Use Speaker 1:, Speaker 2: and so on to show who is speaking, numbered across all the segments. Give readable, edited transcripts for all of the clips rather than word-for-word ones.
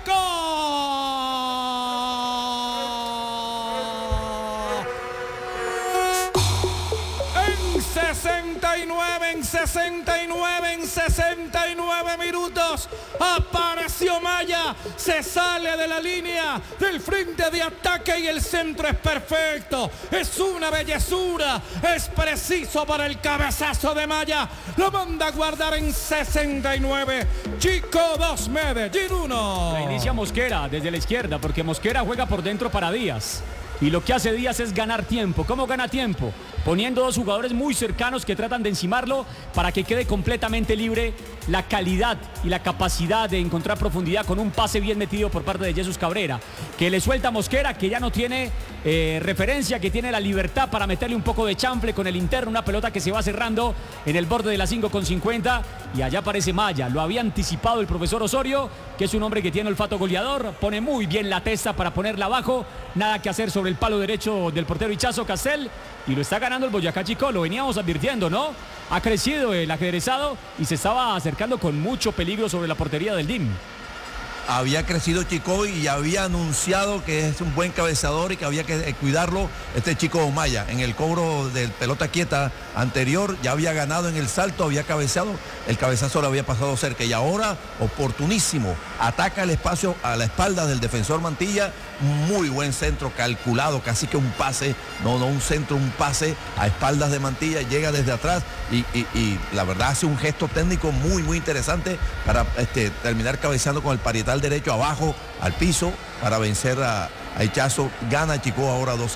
Speaker 1: En 69 minutos apareció Maya, se sale de la línea del frente de ataque y el centro es perfecto, es una bellezura, es preciso para el cabezazo de Maya, lo manda a guardar en 69, Chico 2, Medellín 1.
Speaker 2: La inicia Mosquera desde la izquierda porque Mosquera juega por dentro para Díaz. Y lo que hace Díaz es ganar tiempo. ¿Cómo gana tiempo? Poniendo dos jugadores muy cercanos que tratan de encimarlo para que quede completamente libre. La calidad y la capacidad de encontrar profundidad con un pase bien metido por parte de Jesús Cabrera, que le suelta a Mosquera, que ya no tiene referencia, que tiene la libertad para meterle un poco de chanfle con el interno, una pelota que se va cerrando en el borde de la 5,50 y allá aparece Maya. Lo había anticipado el profesor Osorio, que es un hombre que tiene olfato goleador, pone muy bien la testa para ponerla abajo, nada que hacer sobre el palo derecho del portero Hichazo Castel, y lo está ganando el Boyacá Chico, lo veníamos advirtiendo, ¿no? Ha crecido el ajedrezado y se estaba acercando con mucho peligro sobre la portería del DIM.
Speaker 3: Había crecido Chico y había anunciado que es un buen cabezador y que había que cuidarlo. Este Chico Maya en el cobro de pelota quieta anterior ya había ganado en el salto, había cabeceado, el cabezazo le había pasado cerca y ahora oportunísimo, ataca el espacio a la espalda del defensor Mantilla, muy buen centro calculado, casi que un pase, no un centro, un pase a espaldas de Mantilla, llega desde atrás y la verdad hace un gesto técnico muy interesante para terminar cabeceando con el parietal derecho abajo al piso para vencer a Hichazo. Gana Chico ahora 2-1.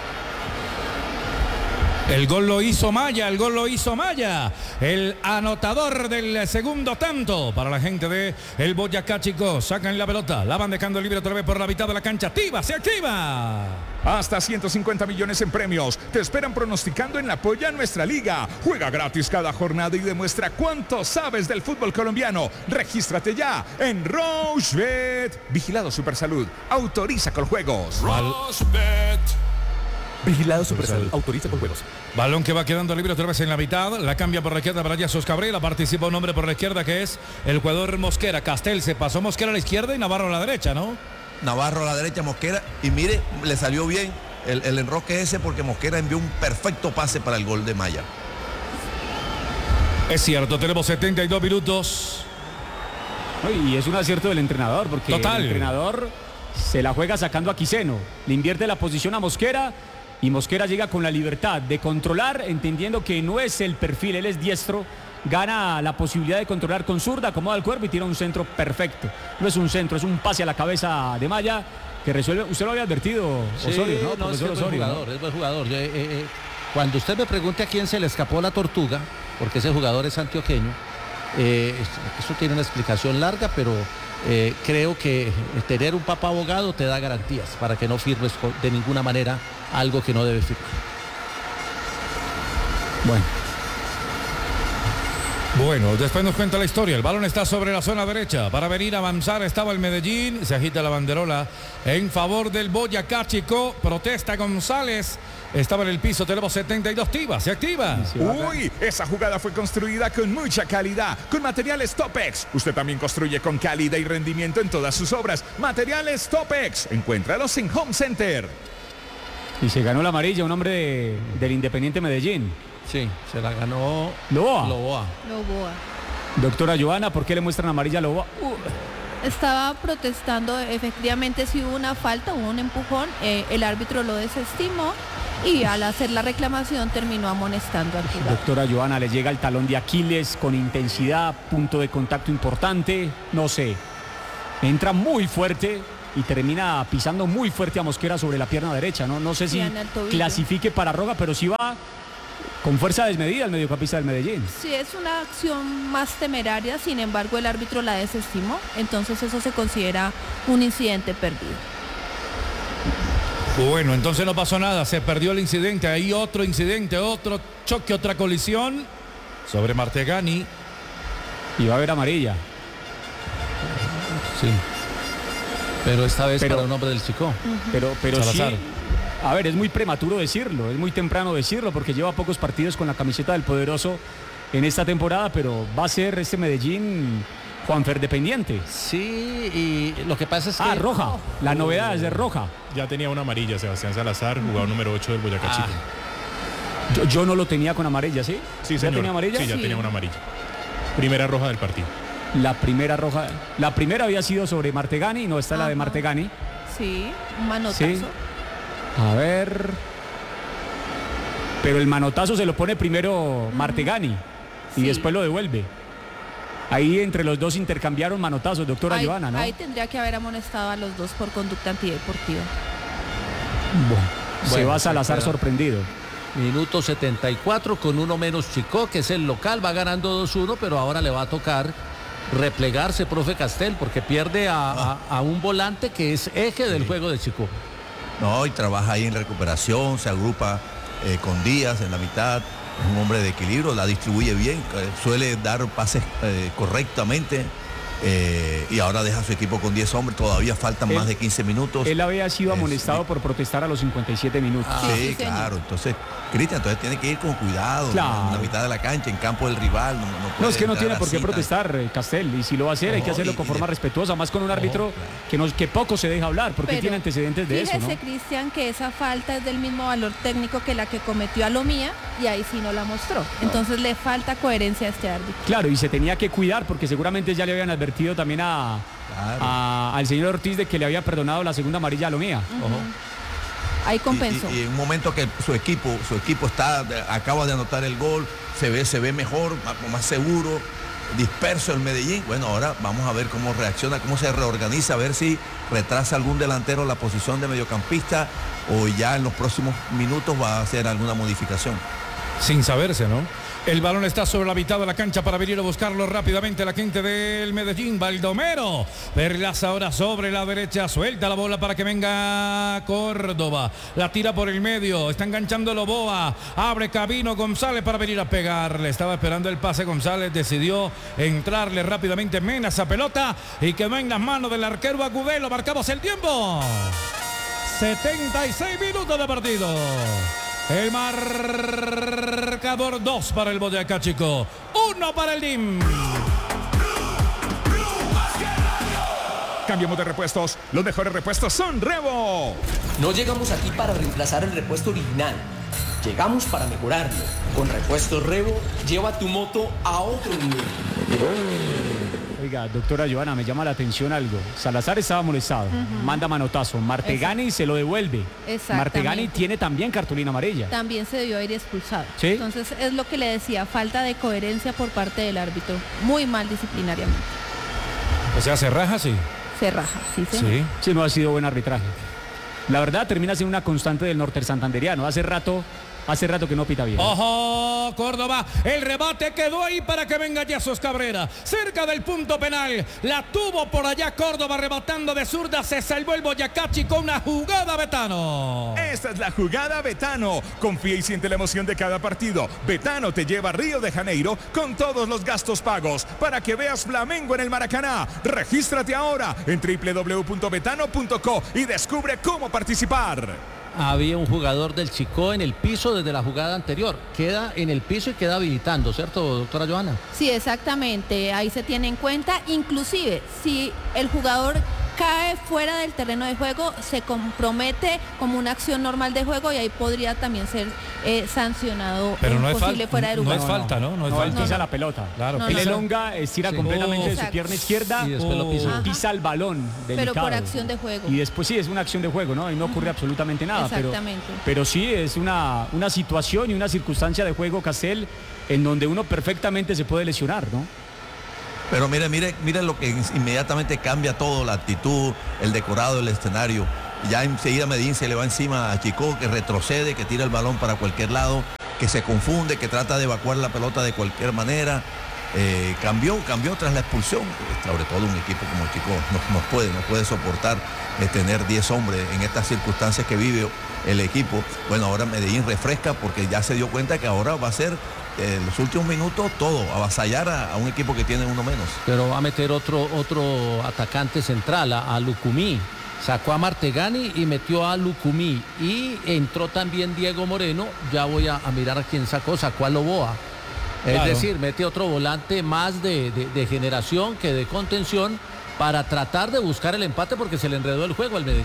Speaker 1: El gol lo hizo Maya, el anotador del segundo tanto para la gente de el Boyacá Chico. Sacan la pelota, la van dejando libre otra vez por la mitad de la cancha. Se activa.
Speaker 4: Hasta 150 millones en premios. Te esperan pronosticando en la Polla Nuestra Liga. Juega gratis cada jornada y demuestra cuánto sabes del fútbol colombiano. Regístrate ya en Rochebet. Vigilado Supersalud. Autoriza con juegos.
Speaker 1: Rochebet.
Speaker 5: Vigilado Supersalud. Autoriza con juegos.
Speaker 1: Balón que va quedando libre otra vez en la mitad. La cambia por la izquierda para Jesús Cabrera. Participa un hombre por la izquierda que es el jugador Mosquera. Castel se pasó Mosquera a la izquierda y Navarro a la derecha, ¿no?
Speaker 3: Navarro a la derecha, Mosquera. Y mire, le salió bien el enroque ese porque Mosquera envió un perfecto pase para el gol de Maya.
Speaker 1: Es cierto, tenemos 72 minutos.
Speaker 2: Y es un acierto del entrenador porque
Speaker 1: Total.
Speaker 2: El entrenador se la juega sacando a Quiseno. Le invierte la posición a Mosquera. Y Mosquera llega con la libertad de controlar, entendiendo que no es el perfil, él es diestro, gana la posibilidad de controlar con zurda, acomoda el cuerpo y tira un centro perfecto. No es un centro, es un pase a la cabeza de Maya que resuelve. Usted lo había advertido, Osorio, ¿no?
Speaker 6: Profesor
Speaker 2: Osorio,
Speaker 6: jugador, ¿no? Es buen jugador. Cuando usted me pregunte a quién se le escapó la tortuga, porque ese jugador es antioqueño, eso tiene una explicación larga, pero creo que tener un papá abogado te da garantías para que no firmes de ninguna manera algo que no debe firmar.
Speaker 1: Bueno, después nos cuenta la historia. El balón está sobre la zona derecha. Para venir a avanzar estaba el Medellín. Se agita la banderola en favor del Boyacá Chico. Protesta González. Estaba en el piso. Tenemos 72 Tiva. Se activa.
Speaker 4: Uy, esa jugada fue construida con mucha calidad, con materiales Topex. Usted también construye con calidad y rendimiento en todas sus obras. Materiales Topex. Encuéntralos en Home Center.
Speaker 2: Y se ganó la amarilla un hombre del Independiente Medellín.
Speaker 6: Sí, se la ganó
Speaker 2: Loboa. Doctora Joana, ¿por qué le muestran amarilla a Loboa?
Speaker 7: Estaba protestando, efectivamente sí hubo una falta, hubo un empujón, el árbitro lo desestimó y al hacer la reclamación terminó amonestando al jugador.
Speaker 2: Doctora Joana, le llega el talón de Aquiles con intensidad, punto de contacto importante, no sé, entra muy fuerte y termina pisando muy fuerte a Mosquera sobre la pierna derecha, no sé si clasifique para Roga, pero sí va con fuerza desmedida el mediocampista del Medellín.
Speaker 7: Sí, es una acción más temeraria, sin embargo el árbitro la desestimó, entonces eso se considera un incidente perdido.
Speaker 1: Bueno, entonces no pasó nada, se perdió el incidente, hay otro incidente, otro choque, otra colisión sobre Martegani.
Speaker 2: Y va a haber amarilla.
Speaker 6: Sí. Pero esta vez para un hombre del Chico.
Speaker 2: Pero Salazar. Sí. A ver, es muy prematuro decirlo, es muy temprano decirlo porque lleva pocos partidos con la camiseta del Poderoso en esta temporada, pero va a ser este Medellín Juanfer Dependiente.
Speaker 6: Sí, y lo que pasa es que...
Speaker 2: roja. La novedad es de roja.
Speaker 8: Ya tenía una amarilla, Sebastián Salazar, jugador número 8 del Boyacá Chico.
Speaker 2: Yo no lo tenía con amarilla, ¿sí?
Speaker 8: Sí,
Speaker 2: ¿Ya
Speaker 8: señor.
Speaker 2: tenía amarilla?
Speaker 8: Sí, ya tenía una amarilla. Primera roja del partido.
Speaker 2: La primera roja. La primera había sido sobre Martegani, no está la de Martegani.
Speaker 7: Sí, un manotazo.
Speaker 2: Sí. A ver. Pero el manotazo se lo pone primero Martegani y después lo devuelve. Ahí entre los dos intercambiaron manotazos, doctora Joana, ¿no?
Speaker 7: Ahí tendría que haber amonestado a los dos por conducta antideportiva.
Speaker 2: Se va Salazar sorprendido.
Speaker 6: Minuto 74 con uno menos Chicó, que es el local, va ganando 2-1, pero ahora le va a tocar replegarse, profe Castel, porque pierde a un volante que es eje del juego de Chicó.
Speaker 3: No, y trabaja ahí en recuperación, se agrupa con Díaz en la mitad, es un hombre de equilibrio, la distribuye bien, suele dar pases correctamente. Y ahora deja a su equipo con 10 hombres, todavía faltan más de 15 minutos.
Speaker 2: Él había sido amonestado por protestar a los 57 minutos.
Speaker 3: Sí, claro, entonces Cristian, entonces tiene que ir con cuidado,
Speaker 2: claro,
Speaker 3: en la mitad de la cancha, en campo del rival.
Speaker 2: No, es que no tiene por qué protestar, Castel, y si lo va a hacer hay que hacerlo con forma respetuosa, más con un árbitro que poco se deja hablar, porque
Speaker 7: pero
Speaker 2: tiene antecedentes de eso, ¿no?
Speaker 7: Fíjese, Cristian, que esa falta es del mismo valor técnico que la que cometió Alomía, y ahí sí no la mostró. Entonces le falta coherencia a este árbitro.
Speaker 2: Claro, y se tenía que cuidar, porque seguramente ya le habían advertido también al señor Ortiz de que le había perdonado la segunda amarilla a Alomía.
Speaker 7: Ahí compensó.
Speaker 3: Y en un momento que su equipo acaba de anotar el gol, se ve mejor, más seguro, disperso el Medellín. Bueno, ahora vamos a ver cómo reacciona, cómo se reorganiza, a ver si retrasa algún delantero la posición de mediocampista o ya en los próximos minutos va a hacer alguna modificación.
Speaker 1: Sin saberse, ¿no? El balón está sobre la mitad de la cancha para venir a buscarlo rápidamente la gente del Medellín. Baldomero. Perlas ahora sobre la derecha. Suelta la bola para que venga Córdoba. La tira por el medio. Está enganchando Loboa. Abre camino González para venir a pegarle. Estaba esperando el pase González. Decidió entrarle rápidamente Mena esa pelota. Y quedó en las manos del arquero Agudelo. Marcamos el tiempo. 76 minutos de partido. El marcador 2 para el Boyacá Chico, 1 para el DIM.
Speaker 4: Cambiemos de repuestos. Los mejores repuestos son Revo.
Speaker 9: No llegamos aquí para reemplazar el repuesto original. Llegamos para mejorarlo. Con Repuestos Revo, lleva tu moto a otro nivel.
Speaker 2: Oiga, doctora Joana, me llama la atención algo. Salazar estaba molestado, manda manotazo. Martegani se lo devuelve. Martegani tiene también cartulina amarilla.
Speaker 7: También se debió ir expulsado.
Speaker 2: ¿Sí?
Speaker 7: Entonces es lo que le decía, falta de coherencia por parte del árbitro. Muy mal disciplinariamente.
Speaker 1: O sea, se raja, sí.
Speaker 7: Se raja, sí, señor.
Speaker 2: Sí, no ha sido buen arbitraje. La verdad termina siendo una constante del norte santanderiano. Hace rato que no pita bien.
Speaker 1: ¡Ojo! Córdoba, el rebate quedó ahí para que venga Yasos Cabrera. Cerca del punto penal. La tuvo por allá Córdoba rebatando de zurda. Se salvó el Boyacá Chico con una jugada Betano.
Speaker 4: Esta es la jugada Betano. Confía y siente la emoción de cada partido. Betano te lleva a Río de Janeiro con todos los gastos pagos para que veas Flamengo en el Maracaná. Regístrate ahora en www.betano.co y descubre cómo participar.
Speaker 6: Había un jugador del Chicó en el piso desde la jugada anterior. Queda en el piso y queda habilitando, ¿cierto, doctora Joana?
Speaker 7: Sí, exactamente. Ahí se tiene en cuenta. Inclusive, si el jugador cae fuera del terreno de juego, se compromete como una acción normal de juego y ahí podría también ser sancionado.
Speaker 1: Pero no es
Speaker 7: fuera de lugar.
Speaker 1: No es falta, ¿no?
Speaker 2: No es falta. Pisa la pelota.
Speaker 1: Claro.
Speaker 2: Él elonga, estira completamente de su pierna izquierda
Speaker 6: y después lo pisa.
Speaker 2: Pisa el balón.
Speaker 7: Pero por acción de juego.
Speaker 2: Y después sí, es una acción de juego, ¿no? Y no ocurre absolutamente nada.
Speaker 7: Exactamente.
Speaker 2: Pero sí es una situación y una circunstancia de juego, Castel, en donde uno perfectamente se puede lesionar, ¿no?
Speaker 3: Pero mire lo que inmediatamente cambia todo, la actitud, el decorado del escenario. Ya enseguida Medellín se le va encima a Chico, que retrocede, que tira el balón para cualquier lado, que se confunde, que trata de evacuar la pelota de cualquier manera. Cambió tras la expulsión. Sobre todo un equipo como Chico no puede soportar tener 10 hombres en estas circunstancias que vive el equipo. Bueno, ahora Medellín refresca porque ya se dio cuenta que ahora va a ser los últimos minutos todo, avasallar a un equipo que tiene uno menos.
Speaker 6: Pero va a meter otro atacante central, a Lucumí. Sacó a Martegani y metió a Lucumí. Y entró también Diego Moreno. Ya voy a mirar a quién sacó a Loboa. Es decir, mete otro volante más de generación que de contención para tratar de buscar el empate porque se le enredó el juego al Medellín.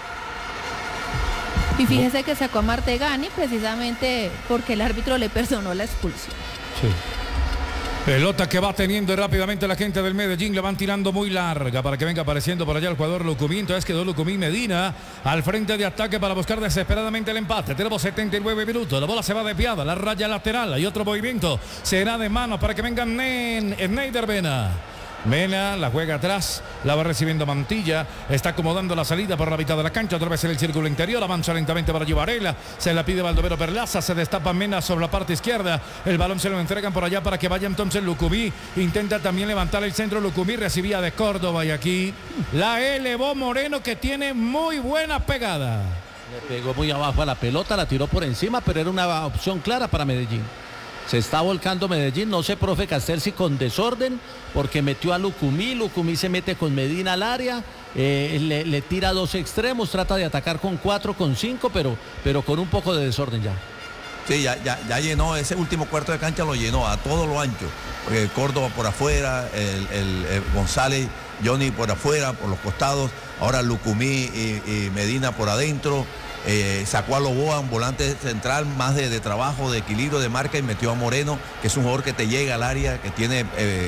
Speaker 7: Y fíjese que sacó a Martegani precisamente porque el árbitro le perdonó la expulsión.
Speaker 1: Sí. Pelota que va teniendo rápidamente la gente del Medellín, le van tirando muy larga para que venga apareciendo por allá el jugador Lucumí. Entonces quedó Lucumí Medina al frente de ataque para buscar desesperadamente el empate. Tenemos 79 minutos, la bola se va desviada, la raya lateral, hay otro movimiento, será de mano para que venga Neider Mena. Mena la juega atrás, la va recibiendo Mantilla, está acomodando la salida por la mitad de la cancha, otra vez en el círculo interior, avanza lentamente para Varela, se la pide Baldomero Perlaza, se destapa Mena sobre la parte izquierda, el balón se lo entregan por allá para que vaya entonces Lucumí, intenta también levantar el centro Lucumí, recibía de Córdoba y aquí la elevó Moreno que tiene muy buena pegada.
Speaker 6: Le pegó muy abajo a la pelota, la tiró por encima, pero era una opción clara para Medellín. Se está volcando Medellín, no sé, profe Castelsi, con desorden, porque metió a Lucumí, Lucumí se mete con Medina al área, le tira dos extremos, trata de atacar con 4, con 5, pero con un poco de desorden ya.
Speaker 3: Sí, ya llenó, ese último cuarto de cancha lo llenó a todo lo ancho. Córdoba por afuera, el González, Johnny por afuera, por los costados, ahora Lucumí y Medina por adentro. Sacó a Loboa, un volante central más de trabajo, de equilibrio, de marca, y metió a Moreno, que es un jugador que te llega al área, que tiene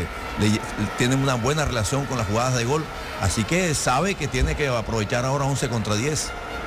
Speaker 3: una buena relación con las jugadas de gol, así que sabe que tiene que aprovechar ahora 11 contra 10.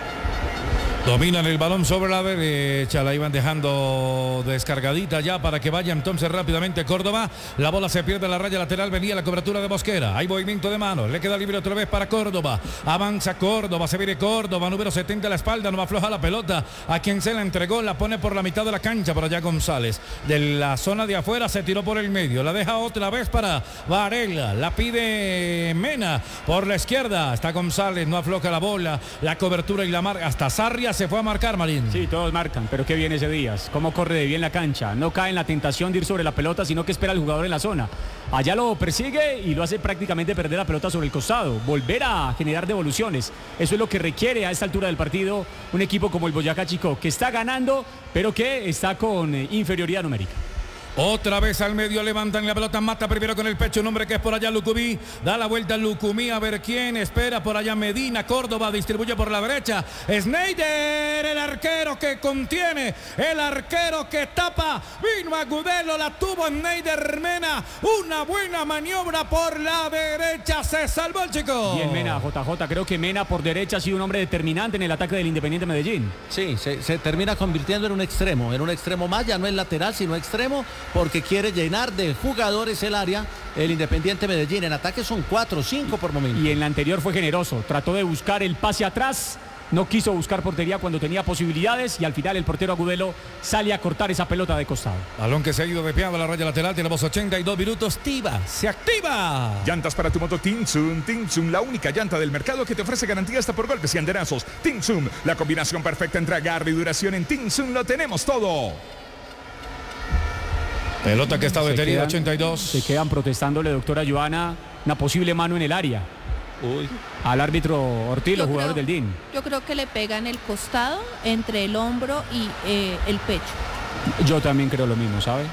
Speaker 1: Dominan el balón sobre la derecha, la iban dejando descargadita ya para que vaya entonces rápidamente Córdoba. La bola se pierde en la raya lateral, venía la cobertura de Mosquera. Hay movimiento de mano, le queda libre otra vez para Córdoba. Avanza Córdoba, se viene Córdoba, número 70 a la espalda, no afloja la pelota. A quien se la entregó, la pone por la mitad de la cancha, por allá González. De la zona de afuera se tiró por el medio, la deja otra vez para Varela. La pide Mena por la izquierda, está González, no afloja la bola, la cobertura y la marca. Hasta Sarria se fue a marcar, Marín.
Speaker 2: Sí, todos marcan, pero qué bien ese Díaz, cómo corre de bien la cancha, no cae en la tentación de ir sobre la pelota, sino que espera al jugador en la zona. Allá lo persigue y lo hace prácticamente perder la pelota sobre el costado, volver a generar devoluciones. Eso es lo que requiere a esta altura del partido un equipo como el Boyacá Chicó, que está ganando, pero que está con inferioridad numérica.
Speaker 1: Otra vez al medio, levantan la pelota, mata primero con el pecho un hombre que es por allá Lucumí, da la vuelta Lucumí a ver quién, espera por allá Medina, Córdoba distribuye por la derecha, Neider, el arquero que contiene, el arquero que tapa, vino Agudelo, la tuvo Neider Mena, una buena maniobra por la derecha, se salvó el chico.
Speaker 2: Bien Mena, JJ, creo que Mena por derecha ha sido un hombre determinante en el ataque del Independiente Medellín.
Speaker 6: Sí, se termina convirtiendo en un extremo más, ya no es lateral sino extremo, porque quiere llenar de jugadores el área. El Independiente Medellín en ataque son 4 o 5 por momento.
Speaker 2: Y en la anterior fue generoso, trató de buscar el pase atrás, no quiso buscar portería cuando tenía posibilidades y al final el portero Agudelo sale a cortar esa pelota de costado.
Speaker 1: Balón que se ha ido desviado a la raya lateral, tenemos 82 minutos, Tiva, se activa.
Speaker 4: Llantas para tu moto Tinsun, la única llanta del mercado que te ofrece garantía hasta por golpes y andenazos. Tinsun, la combinación perfecta entre agarre y duración. En Tinsun lo tenemos todo.
Speaker 1: Pelota que está detenida, 82.
Speaker 2: Se quedan protestándole, doctora Joana, una posible mano en el área.
Speaker 6: Uy.
Speaker 2: Al árbitro Ortiz, los jugadores del DIN.
Speaker 7: Yo creo que le pega en el costado, entre el hombro y el pecho.
Speaker 2: Yo también creo lo mismo, ¿sabe?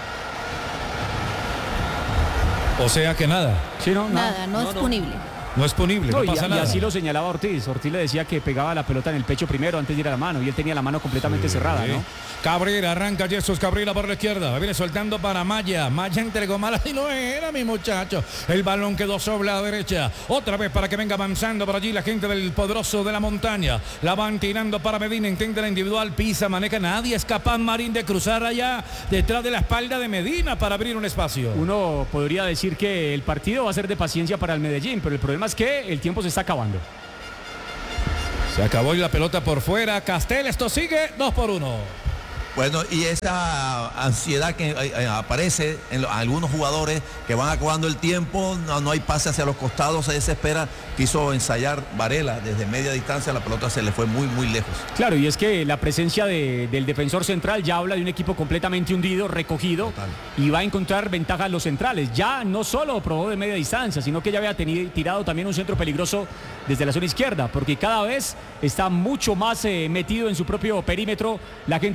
Speaker 1: O sea que nada.
Speaker 2: Sí, no,
Speaker 7: nada, no es punible.
Speaker 1: No es punible, no pasa nada.
Speaker 2: Y así lo señalaba Ortiz. Ortiz le decía que pegaba la pelota en el pecho primero antes de ir a la mano y él tenía la mano completamente cerrada, ¿no?
Speaker 1: Cabrera, arranca Jesús Cabrera por la izquierda, viene soltando para Maya, Maya entregó mala y no era mi muchacho, el balón quedó sobre la derecha, otra vez para que venga avanzando por allí la gente del poderoso de la montaña, la van tirando para Medina, intenta la individual, pisa, maneja, nadie es capaz, Marín, de cruzar allá detrás de la espalda de Medina para abrir un espacio.
Speaker 2: Uno podría decir que el partido va a ser de paciencia para el Medellín, pero el problema es que el tiempo se está acabando.
Speaker 1: Se acabó y la pelota por fuera, Castel, esto sigue 2-1.
Speaker 3: Bueno, y esa ansiedad que aparece en algunos jugadores que van acabando el tiempo, no hay pase hacia los costados, se desespera, quiso ensayar Varela desde media distancia, la pelota se le fue muy, muy lejos.
Speaker 2: Claro, y es que la presencia del defensor central ya habla de un equipo completamente hundido, recogido, total, y va a encontrar ventajas los centrales. Ya no solo probó de media distancia, sino que ya había tirado también un centro peligroso desde la zona izquierda, porque cada vez está mucho más metido en su propio perímetro la gente del Boyacá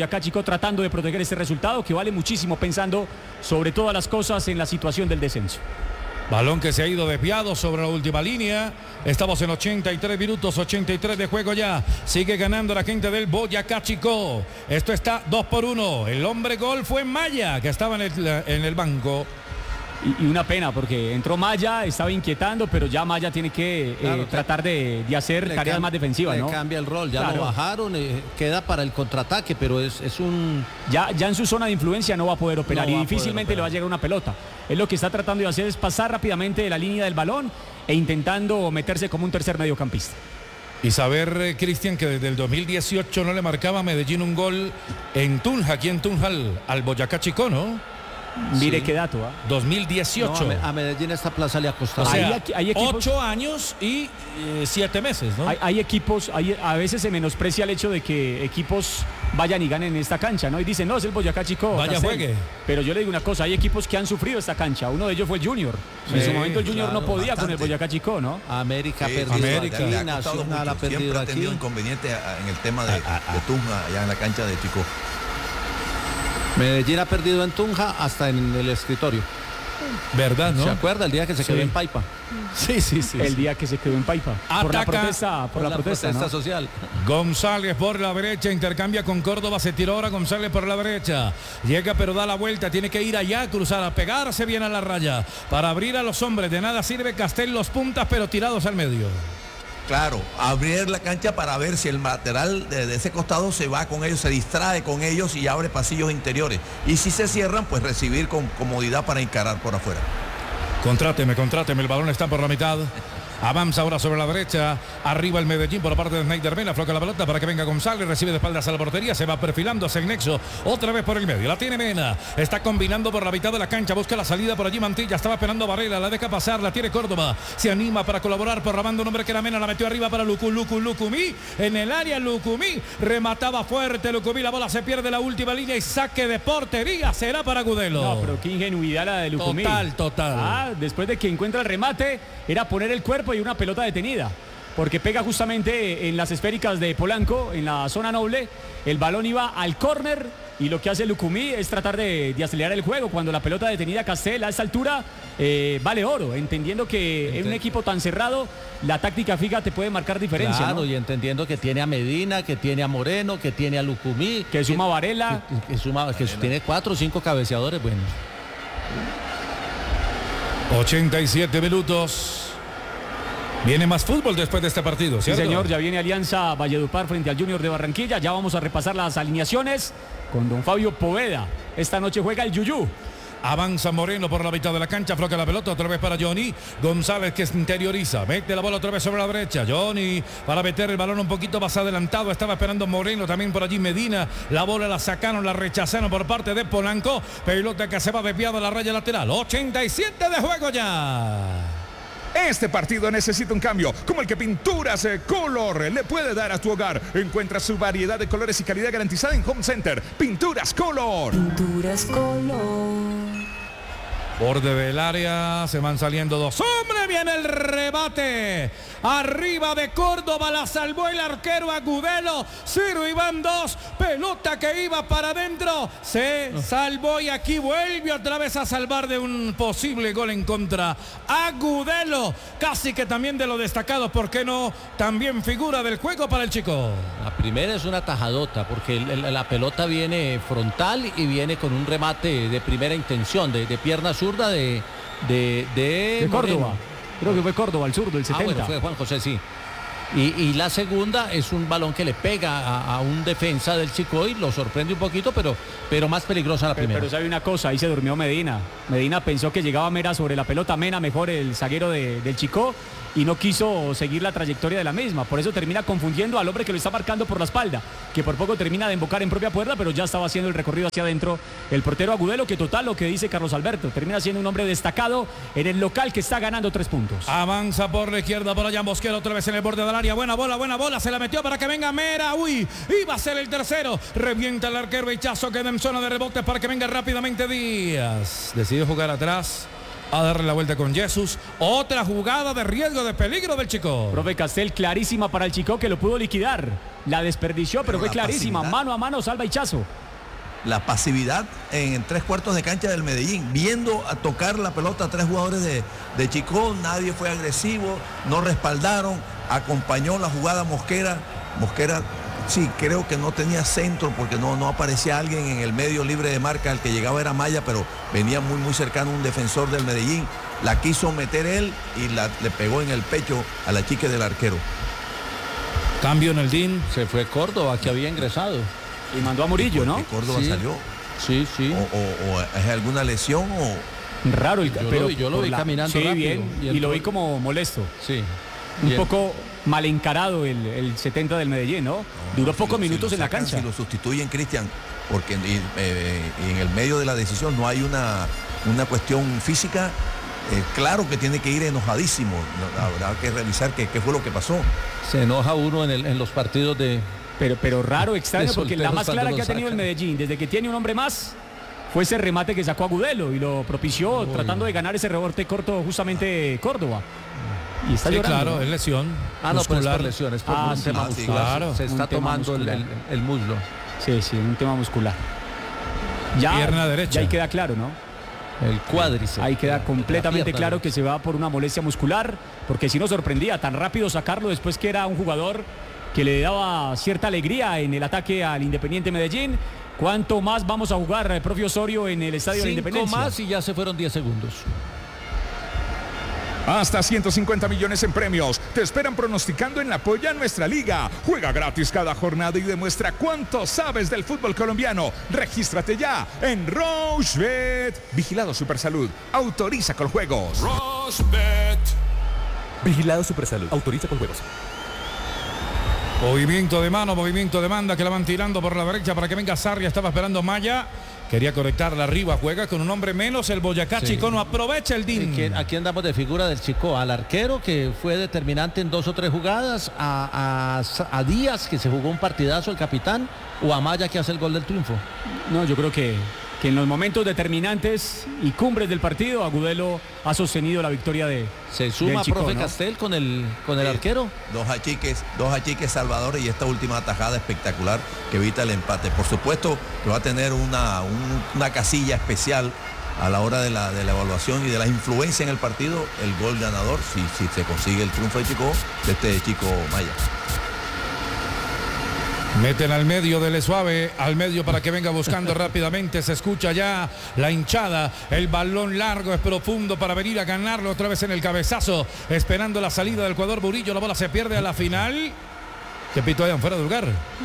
Speaker 2: Boyacá Chico tratando de proteger este resultado que vale muchísimo, pensando sobre todas las cosas en la situación del descenso.
Speaker 10: Balón que se ha ido desviado sobre la última línea. Estamos en 83 minutos, 83 de juego ya. Sigue ganando la gente del Boyacá Chico. Esto está 2-1. El hombre gol fue Maya, que estaba en el banco.
Speaker 2: Y una pena porque entró Maya, estaba inquietando, pero ya Maya tiene que tratar de hacer tareas más defensivas, ¿no?
Speaker 6: Le cambia el rol, ya
Speaker 2: Claro.
Speaker 6: lo bajaron, queda para el contraataque, pero es un...
Speaker 2: Ya en su zona de influencia no va a poder operar
Speaker 6: No
Speaker 2: y
Speaker 6: va a poder
Speaker 2: difícilmente le va a
Speaker 6: operar.
Speaker 2: llegar una pelota. Él lo que está tratando de hacer es pasar rápidamente de la línea del balón e intentando meterse como un tercer mediocampista.
Speaker 10: Y saber, Cristian, que desde el 2018 no le marcaba a Medellín un gol en Tunja, aquí en Tunja, al Boyacá Chico, ¿no?
Speaker 2: Mire
Speaker 6: Sí.
Speaker 2: qué dato,
Speaker 10: 2018.
Speaker 6: No, a Medellín esta plaza le ha costado.
Speaker 10: O sea,
Speaker 2: hay equipos-
Speaker 10: 8 años y 7 meses, ¿no?
Speaker 2: Hay equipos, a veces se menosprecia el hecho de que equipos vayan y ganen en esta cancha, ¿no? Y dicen, no, es el Boyacá Chico.
Speaker 10: Vaya,
Speaker 2: Castel.
Speaker 10: juegue.
Speaker 2: Pero yo le digo una cosa, hay equipos que han sufrido esta cancha. Uno de ellos fue el Junior. En
Speaker 10: Sí,
Speaker 2: su momento el Junior
Speaker 6: claro,
Speaker 2: no podía con el
Speaker 3: bastante.
Speaker 2: Boyacá Chico, ¿no?
Speaker 6: América ha
Speaker 3: Sí,
Speaker 6: perdido
Speaker 10: América.
Speaker 6: aquí,
Speaker 3: le ha costado
Speaker 6: Nacional
Speaker 3: mucho.
Speaker 6: ha perdido
Speaker 3: Siempre ha
Speaker 6: aquí.
Speaker 3: tenido inconveniente en el tema de Tunja, allá en la cancha de Chico.
Speaker 6: Medellín ha perdido en Tunja hasta en el escritorio.
Speaker 10: ¿Verdad, no?
Speaker 6: ¿Se acuerda el día que se quedó en Paipa? Sí, sí, sí.
Speaker 2: El día que se quedó en Paipa. Por la
Speaker 10: Ataca.
Speaker 2: protesta, por la protesta, ¿no?
Speaker 6: social.
Speaker 10: González por la derecha, intercambia con Córdoba, se tiró ahora González por la derecha. Llega pero da la vuelta, tiene que ir allá, cruzar, a pegarse bien a la raya. Para abrir a los hombres, de nada sirve Castel los puntas, pero tirados al medio.
Speaker 3: Claro, abrir la cancha para ver si el lateral de ese costado se va con ellos, se distrae con ellos y abre pasillos interiores. Y si se cierran, pues recibir con comodidad para encarar por afuera.
Speaker 10: Contráteme, el balón está por la mitad. Avanza ahora sobre la derecha. Arriba el Medellín por la parte de Snyder Mena. Afloca la pelota para que venga González. Recibe de espaldas a la portería. Se va perfilando hacia el nexo. Otra vez por el medio. La tiene Mena. Está combinando por la mitad de la cancha. Busca la salida por allí Mantilla. Estaba esperando Varela. La deja pasar. La tiene Córdoba. Se anima para colaborar por la banda. Un hombre que era Mena. La metió arriba para Lucumí. En el área Lucumí. Remataba fuerte Lucumí. La bola se pierde la última línea y saque de portería. Será para Agudelo.
Speaker 2: No, pero qué ingenuidad la de Lucumí.
Speaker 10: Total.
Speaker 2: Después de que encuentra el remate, era poner el cuerpo y una pelota detenida. Porque pega justamente en las esféricas de Polanco, en la zona noble. El balón iba al córner y lo que hace Lucumí es tratar de acelerar el juego. Cuando la pelota detenida Castel a esa altura vale oro, entendiendo que en un equipo tan cerrado la táctica fija te puede marcar diferencia.
Speaker 6: Claro,
Speaker 2: ¿no?
Speaker 6: y entendiendo que tiene a Medina, que tiene a Moreno, que tiene a Lucumí.
Speaker 2: Que suma Varela.
Speaker 6: Que tiene 4 o 5 cabeceadores buenos.
Speaker 10: 87 minutos. Viene más fútbol después de este partido,
Speaker 2: Sí,
Speaker 10: ¿cierto?
Speaker 2: señor, ya viene Alianza Valledupar frente al Junior de Barranquilla. Ya vamos a repasar las alineaciones con don Fabio Poveda. Esta noche juega el Yuyú.
Speaker 10: Avanza Moreno por la mitad de la cancha, afloca la pelota otra vez para Johnny González, que se interioriza, mete la bola otra vez sobre la derecha. Johnny para meter el balón un poquito más adelantado, estaba esperando Moreno, también por allí Medina. La bola la sacaron, la rechazaron por parte de Polanco. Pelota que se va desviada a la raya lateral. 87 de juego ya.
Speaker 4: Este partido necesita un cambio, como el que Pinturas Color le puede dar a tu hogar. Encuentra su variedad de colores y calidad garantizada en Home Center. Pinturas Color.
Speaker 11: Pinturas Color.
Speaker 10: Borde del área, se van saliendo dos. ¡Hombre! Viene el rebate. Arriba de Córdoba, la salvó el arquero Agudelo. 0 y van 2. Pelota que iba para adentro. Se salvó y aquí vuelve otra vez a salvar de un posible gol en contra. Agudelo, casi que también de lo destacado, ¿por qué no? También figura del juego para el chico.
Speaker 6: La primera es una tajadota, porque la pelota viene frontal y viene con un remate de primera intención, de pierna zurda de
Speaker 2: Córdoba. Creo que fue Córdoba, el zurdo, el 70.
Speaker 6: Bueno, fue Juan José, sí. Y la segunda es un balón que le pega a un defensa del Chico y lo sorprende un poquito, pero más peligrosa la primera.
Speaker 2: Pero sabe una cosa, ahí se durmió Medina. Medina pensó que llegaba Mera sobre la pelota, Mena mejor el zaguero del Chico, y no quiso seguir la trayectoria de la misma. Por eso termina confundiendo al hombre que lo está marcando por la espalda, que por poco termina de embocar en propia puerta, pero ya estaba haciendo el recorrido hacia adentro el portero Agudelo, que total lo que dice Carlos Alberto, termina siendo un hombre destacado en el local que está ganando 3 puntos.
Speaker 10: Avanza por la izquierda, por allá Mosquera otra vez en el borde del área. Buena bola, se la metió para que venga Mera. Uy, iba a ser el tercero. Revienta el arquero Hichazo, queda en zona de rebote para que venga rápidamente Díaz. Decidió jugar atrás, a darle la vuelta con Jesús. Otra jugada de riesgo, de peligro del Chico.
Speaker 2: Profe Castel, clarísima para el Chico, que lo pudo liquidar. la desperdició, pero fue clarísima. Mano a mano salva Hichazo.
Speaker 3: La pasividad en 3/4 de cancha del Medellín, viendo a tocar la pelota a 3 jugadores de Chicó, nadie fue agresivo, no respaldaron, acompañó la jugada Mosquera. Mosquera sí, creo que no tenía centro porque no aparecía alguien en el medio libre de marca, el que llegaba era Maya, pero venía muy cercano un defensor del Medellín, la quiso meter él y le pegó en el pecho a la chica del arquero.
Speaker 10: Cambio en el DIN.
Speaker 6: Se fue Córdoba, que había ingresado.
Speaker 2: Y mandó a Murillo, ¿no?
Speaker 3: Córdoba salió.
Speaker 6: Sí.
Speaker 3: O es alguna lesión o...
Speaker 2: Raro,
Speaker 6: yo lo vi caminando rápido.
Speaker 2: Bien, y lo vi como molesto.
Speaker 6: Sí.
Speaker 2: Un poco mal encarado el 70 del Medellín, ¿no? Duró pocos minutos en la cancha.
Speaker 3: Si lo sustituyen, Cristian, porque en el medio de la decisión no hay una cuestión física, claro que tiene que ir enojadísimo. Habrá que revisar qué fue lo que pasó.
Speaker 6: Se enoja uno en los partidos de...
Speaker 2: Pero raro, extraño, porque la más clara que ha tenido el Medellín, desde que tiene un hombre más, fue ese remate que sacó Agudelo y lo propició tratando de ganar ese rebote corto justamente Córdoba. Y está llorando,
Speaker 10: claro,
Speaker 2: ¿no?
Speaker 10: es lesión.
Speaker 6: No, pero es por lesión, es por un tema muscular.
Speaker 10: Claro.
Speaker 6: Se está tomando el muslo.
Speaker 2: Sí, un tema muscular. Ya,
Speaker 10: pierna derecha.
Speaker 2: Ya ahí queda claro, ¿no?
Speaker 6: El cuádriceps.
Speaker 2: Ahí queda completamente claro que se va por una molestia muscular, porque si no sorprendía tan rápido sacarlo después que era un jugador que le daba cierta alegría en el ataque al Independiente Medellín. ¿Cuánto más vamos a jugar, profe Osorio, en el Estadio de la Independencia?
Speaker 6: 5 más y ya se fueron 10 segundos.
Speaker 4: Hasta 150 millones en premios te esperan pronosticando en la Polla Nuestra Liga. Juega gratis cada jornada y demuestra cuánto sabes del fútbol colombiano. Regístrate ya en Rochebet. Vigilado Supersalud. Autoriza con juegos.
Speaker 5: Rochebet. Vigilado Supersalud. Autoriza con juegos.
Speaker 10: Movimiento de mano, movimiento de banda que la van tirando por la derecha para que venga Sarria. Estaba esperando Maya. Quería conectarla arriba. Juega con un hombre menos. El Boyacá Chicó no aprovecha el DIN.
Speaker 6: Aquí andamos de figura del Chicó. Al arquero que fue determinante en 2 o 3 jugadas. A Díaz que se jugó un partidazo, el capitán. O a Maya que hace el gol del triunfo.
Speaker 2: No, yo creo que en los momentos determinantes y cumbres del partido, Agudelo ha sostenido la victoria de...
Speaker 6: Se suma
Speaker 2: Chicó,
Speaker 6: profe,
Speaker 2: ¿no?
Speaker 6: Castel con el arquero.
Speaker 3: Dos achiques Salvador y esta última atajada espectacular que evita el empate. Por supuesto que va a tener una casilla especial a la hora de la evaluación y de la influencia en el partido, el gol ganador, si se consigue el triunfo de Chicó, de este Chico Maya.
Speaker 10: Meten al medio de Suave, al medio para que venga buscando rápidamente. Se escucha ya la hinchada. El balón largo es profundo para venir a ganarlo otra vez en el cabezazo. Esperando la salida del jugador Murillo. La bola se pierde a la final. ¿Qué pito hayan fuera de lugar?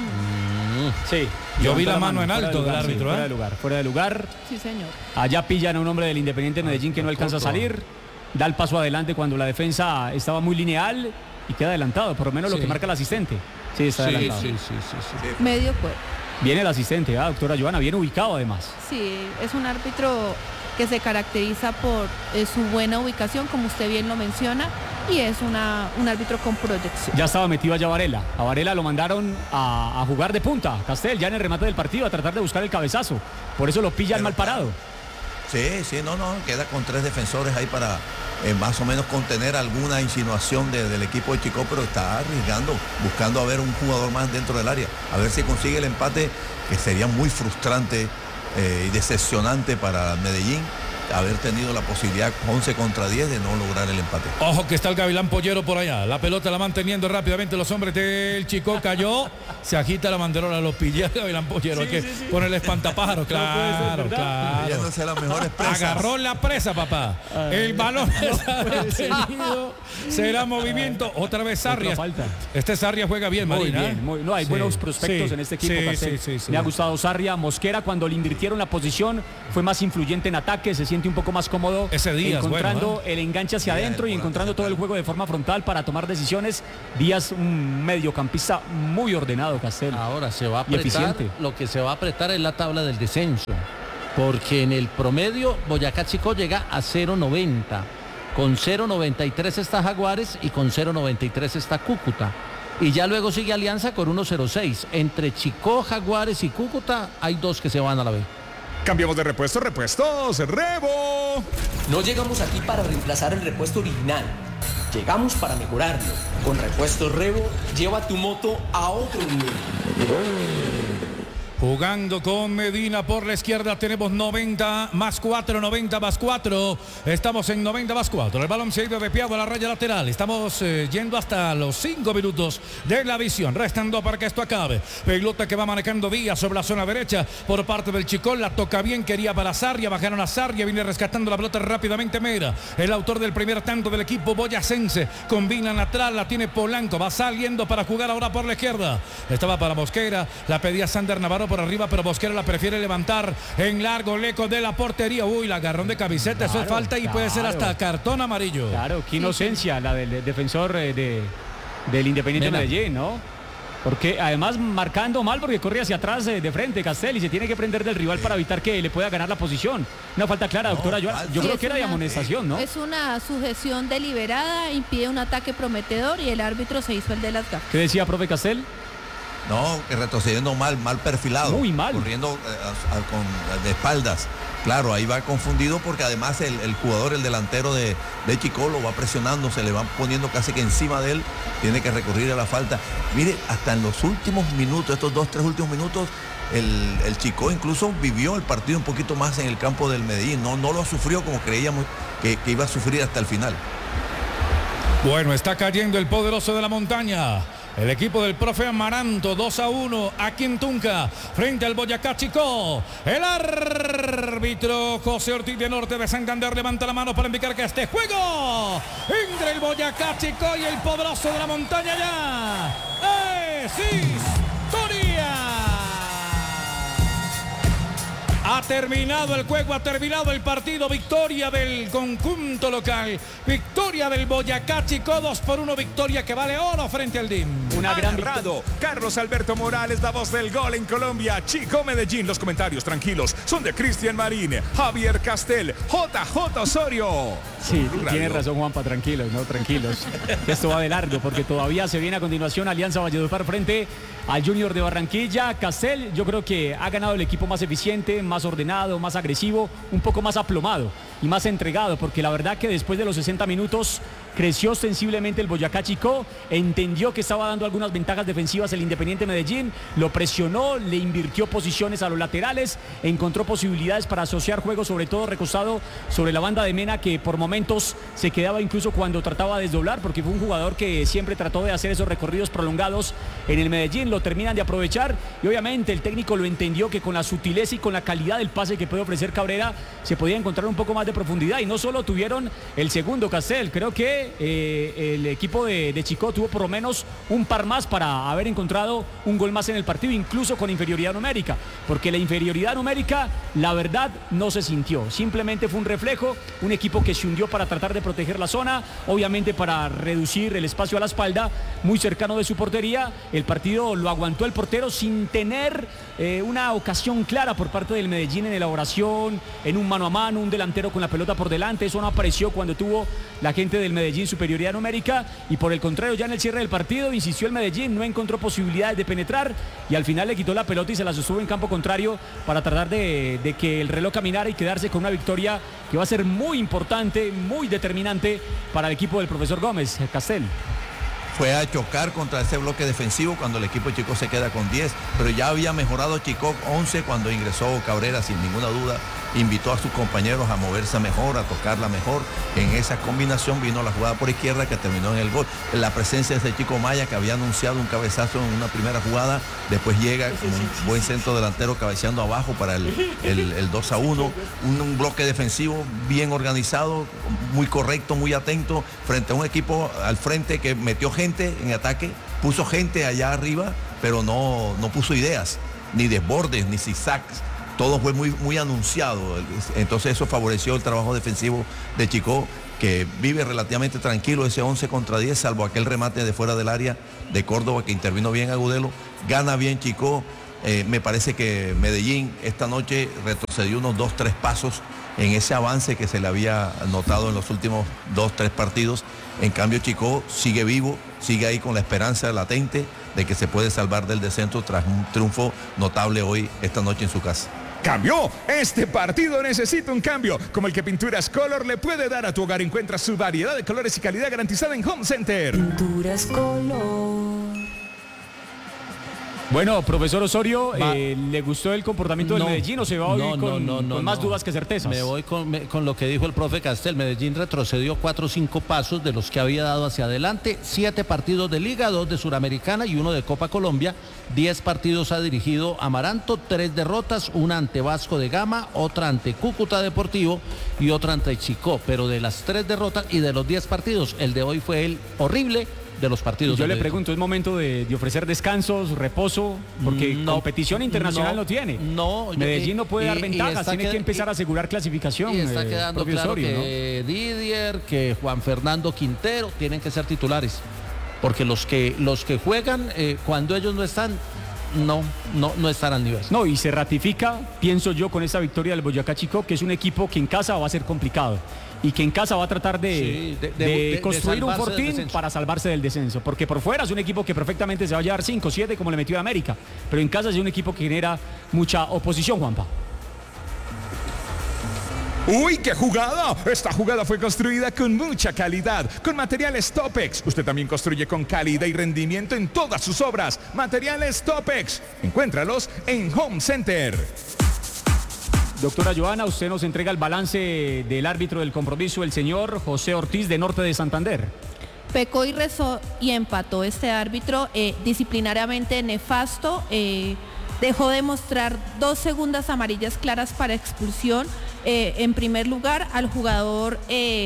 Speaker 2: Sí.
Speaker 10: Yo vi la mano en alto del árbitro.
Speaker 2: Fuera de lugar.
Speaker 7: Sí, señor.
Speaker 2: Allá pillan a un hombre del Independiente Medellín que no alcanza a salir. Da el paso adelante cuando la defensa estaba muy lineal y queda adelantado. Por lo menos lo que marca el asistente. Sí, está adelantado.
Speaker 6: Sí.
Speaker 7: Medio cuerpo.
Speaker 2: Viene el asistente, doctora Joana, bien ubicado además.
Speaker 7: Sí, es un árbitro que se caracteriza por su buena ubicación, como usted bien lo menciona, y es un árbitro con proyección.
Speaker 2: Ya estaba metido allá Varela. A Varela lo mandaron a jugar de punta, Castel, ya en el remate del partido, a tratar de buscar el cabezazo. Por eso lo pillan mal parado.
Speaker 3: Sí, queda con 3 defensores ahí para más o menos contener alguna insinuación del equipo de Chicó, pero está arriesgando, buscando a ver un jugador más dentro del área, a ver si consigue el empate, que sería muy frustrante y decepcionante para Medellín haber tenido la posibilidad 11 contra 10 de no lograr el empate.
Speaker 10: Ojo que está el Gavilán Pollero por allá. La pelota la van teniendo rápidamente los hombres del Chicó. Cayó. Se agita la banderola. Lo pilla el Gavilán Pollero. Hay que ponerle espantapájaros. Claro.
Speaker 3: Las mejores presas.
Speaker 10: Agarró la presa, papá. El balón está detenido. Será movimiento. Otra vez Sarria. Este Sarria juega bien, Marina.
Speaker 2: Muy bien. No, hay buenos prospectos en este equipo. Me ha gustado Sarria. Mosquera, cuando le invirtieron la posición, fue más influyente en ataque. Se siente un poco más cómodo
Speaker 10: ese Díaz,
Speaker 2: encontrando el enganche hacia adentro y encontrando todo el juego de forma frontal para tomar decisiones. Díaz, un mediocampista muy ordenado, Castel.
Speaker 6: Ahora se va a apretar, lo que se va a apretar es la tabla del descenso, porque en el promedio Boyacá Chicó llega a 0.90, con 0.93 está Jaguares y con 0.93 está Cúcuta, y ya luego sigue Alianza con 1.06. Entre Chicó, Jaguares y Cúcuta hay 2 que se van a la B.
Speaker 4: Cambiamos de repuestos, Rebo.
Speaker 9: No llegamos aquí para reemplazar el repuesto original. Llegamos para mejorarlo. Con repuestos Revo, lleva tu moto a otro nivel.
Speaker 10: Jugando con Medina por la izquierda tenemos 90 más 4, 90 más 4. Estamos en 90 más 4. El balón se ha ido desviado a la raya lateral. Estamos yendo hasta los 5 minutos de la visión. Restando para que esto acabe. Pelota que va manejando Díaz sobre la zona derecha por parte del Chicó. La toca bien, quería para Sarria. Bajaron a Sarria. Viene rescatando la pelota rápidamente Mera. El autor del primer tanto del equipo boyacense. Combinan atrás, la tiene Polanco. Va saliendo para jugar ahora por la izquierda. Estaba para Mosquera. La pedía Sander Navarro por arriba, pero Mosquera la prefiere levantar en largo, lejos de la portería. Uy, la agarrón de camiseta, claro, eso es falta y puede ser hasta cartón amarillo.
Speaker 2: Claro, qué inocencia la del defensor del Independiente Medellín, ¿no? Porque además marcando mal porque corre hacia atrás de frente Castel y se tiene que prender del rival para evitar que le pueda ganar la posición. Una falta clara, doctora. Yo creo que era de amonestación, ¿no?
Speaker 7: Es una sujeción deliberada, impide un ataque prometedor y el árbitro se hizo el de las gafas.
Speaker 2: ¿Qué decía, profe Castel?
Speaker 3: No, que retrocediendo mal perfilado.
Speaker 2: Muy mal.
Speaker 3: Corriendo de espaldas. Claro, ahí va confundido porque además el jugador, el delantero de Chicó lo va presionando, se le va poniendo casi que encima de él, tiene que recurrir a la falta. Mire, hasta en los últimos minutos, estos 2-3 últimos minutos, el Chicó incluso vivió el partido un poquito más en el campo del Medellín, no lo sufrió como creíamos que iba a sufrir hasta el final.
Speaker 10: Bueno, está cayendo el poderoso de la montaña. El equipo del profe Amaranto, 2-1 aquí en Tunca, frente al Boyacá Chicó. El árbitro José Ortiz de Norte de Santander levanta la mano para indicar que este juego entre el Boyacá Chicó y el poderoso de la montaña ya es historia. Ha terminado el juego, ha terminado el partido. Victoria del conjunto local. Victoria del Boyacá Chicó, 2-1. Victoria que vale oro frente al DIM.
Speaker 4: Una gran victoria. Carlos Alberto Morales, la voz del gol en Colombia. Chicó Medellín. Los comentarios tranquilos son de Cristian Marín, Javier Castel, JJ Osorio.
Speaker 2: Sí, tiene razón Juanpa, tranquilos, ¿no? Tranquilos. Esto va de largo porque todavía se viene a continuación Alianza Valledupar frente al Junior de Barranquilla. Castel, yo creo que ha ganado el equipo más eficiente, más ordenado, más agresivo, un poco más aplomado y más entregado, porque la verdad que después de los 60 minutos creció sensiblemente el Boyacá Chicó, entendió que estaba dando algunas ventajas defensivas el Independiente Medellín, lo presionó, le invirtió posiciones a los laterales, encontró posibilidades para asociar juego, sobre todo recostado sobre la banda de Mena, que por momentos se quedaba incluso cuando trataba de desdoblar, porque fue un jugador que siempre trató de hacer esos recorridos prolongados en el Medellín, lo terminan de aprovechar y obviamente el técnico lo entendió que con la sutileza y con la calidad del pase que puede ofrecer Cabrera se podía encontrar un poco más de profundidad y no solo tuvieron el segundo Castel, creo que el equipo de Chicó tuvo por lo menos un par más para haber encontrado un gol más en el partido, incluso con inferioridad numérica, porque la inferioridad numérica la verdad no se sintió, simplemente fue un reflejo, un equipo que se hundió para tratar de proteger la zona, obviamente para reducir el espacio a la espalda, muy cercano de su portería, el partido lo aguantó el portero sin tener una ocasión clara por parte del Medellín en elaboración, en un mano a mano, un delantero con la pelota por delante, eso no apareció cuando tuvo la gente del Medellín superioridad numérica y por el contrario ya en el cierre del partido insistió el Medellín, no encontró posibilidades de penetrar y al final le quitó la pelota y se la sostuvo en campo contrario para tratar de que el reloj caminara y quedarse con una victoria que va a ser muy importante, muy determinante para el equipo del profesor Gómez, Castel.
Speaker 3: Fue a chocar contra ese bloque defensivo cuando el equipo de Chicó se queda con 10, pero ya había mejorado Chicó 11 cuando ingresó Cabrera sin ninguna duda, invitó a sus compañeros a moverse mejor, a tocarla mejor, en esa combinación vino la jugada por izquierda que terminó en el gol, la presencia de ese Chico Maya que había anunciado un cabezazo en una primera jugada, después llega como un buen centro delantero cabeceando abajo para el 2-1, un bloque defensivo bien organizado, muy correcto, muy atento, frente a un equipo al frente que metió gente en ataque, puso gente allá arriba, pero no puso ideas, ni desbordes, ni zigzags. Todo fue muy anunciado. Entonces eso favoreció el trabajo defensivo de Chicó, que vive relativamente tranquilo ese 11 contra 10, salvo aquel remate de fuera del área de Córdoba que intervino bien Agudelo. Gana bien Chicó. Me parece que Medellín esta noche retrocedió unos 2-3 pasos en ese avance que se le había notado en los últimos 2-3 partidos. En cambio Chicó sigue vivo, sigue ahí con la esperanza latente de que se puede salvar del descenso tras un triunfo notable hoy, esta noche en su casa.
Speaker 4: ¡Cambió! Este partido necesita un cambio, como el que Pinturas Color le puede dar a tu hogar. Encuentra su variedad de colores y calidad garantizada en Home Center.
Speaker 11: Pinturas Color.
Speaker 2: Bueno, profesor Osorio, ¿le gustó el comportamiento del Medellín o se va hoy con más dudas que certezas?
Speaker 6: Me voy con lo que dijo el profe Castel. Medellín retrocedió 4 o 5 pasos de los que había dado hacia adelante. 7 partidos de Liga, 2 de Suramericana y 1 de Copa Colombia. 10 partidos ha dirigido Amaranto, 3 derrotas, una ante Vasco de Gama, otra ante Cúcuta Deportivo y otra ante Chicó. Pero de las 3 derrotas y de los 10 partidos, el de hoy fue el horrible de los partidos.
Speaker 2: Y yo le pregunto, ¿es momento de ofrecer descansos, reposo? Porque competición internacional no tiene. Medellín no puede dar ventajas, tiene que empezar a asegurar clasificación.
Speaker 6: Y está quedando claro Osorio, que Didier, que Juan Fernando Quintero tienen que ser titulares. Porque los que juegan cuando ellos no están, no están al nivel.
Speaker 2: No, y se ratifica, pienso yo, con esta victoria del Boyacá Chicó, que es un equipo que en casa va a ser complicado y que en casa va a tratar de construir un fortín para salvarse del descenso, porque por fuera es un equipo que perfectamente se va a llevar 5, 7 como le metió a América, pero en casa es un equipo que genera mucha oposición, Juanpa.
Speaker 4: ¡Uy, qué jugada! Esta jugada fue construida con mucha calidad, con materiales Topex. Usted también construye con calidad y rendimiento en todas sus obras. Materiales Topex. Encuéntralos en Home Center.
Speaker 2: Doctora Joana, usted nos entrega el balance del árbitro del compromiso, el señor José Ortiz de Norte de Santander.
Speaker 7: Pecó y rezó y empató este árbitro, disciplinariamente nefasto. Dejó de mostrar 2 segundas amarillas claras para expulsión. En primer lugar al jugador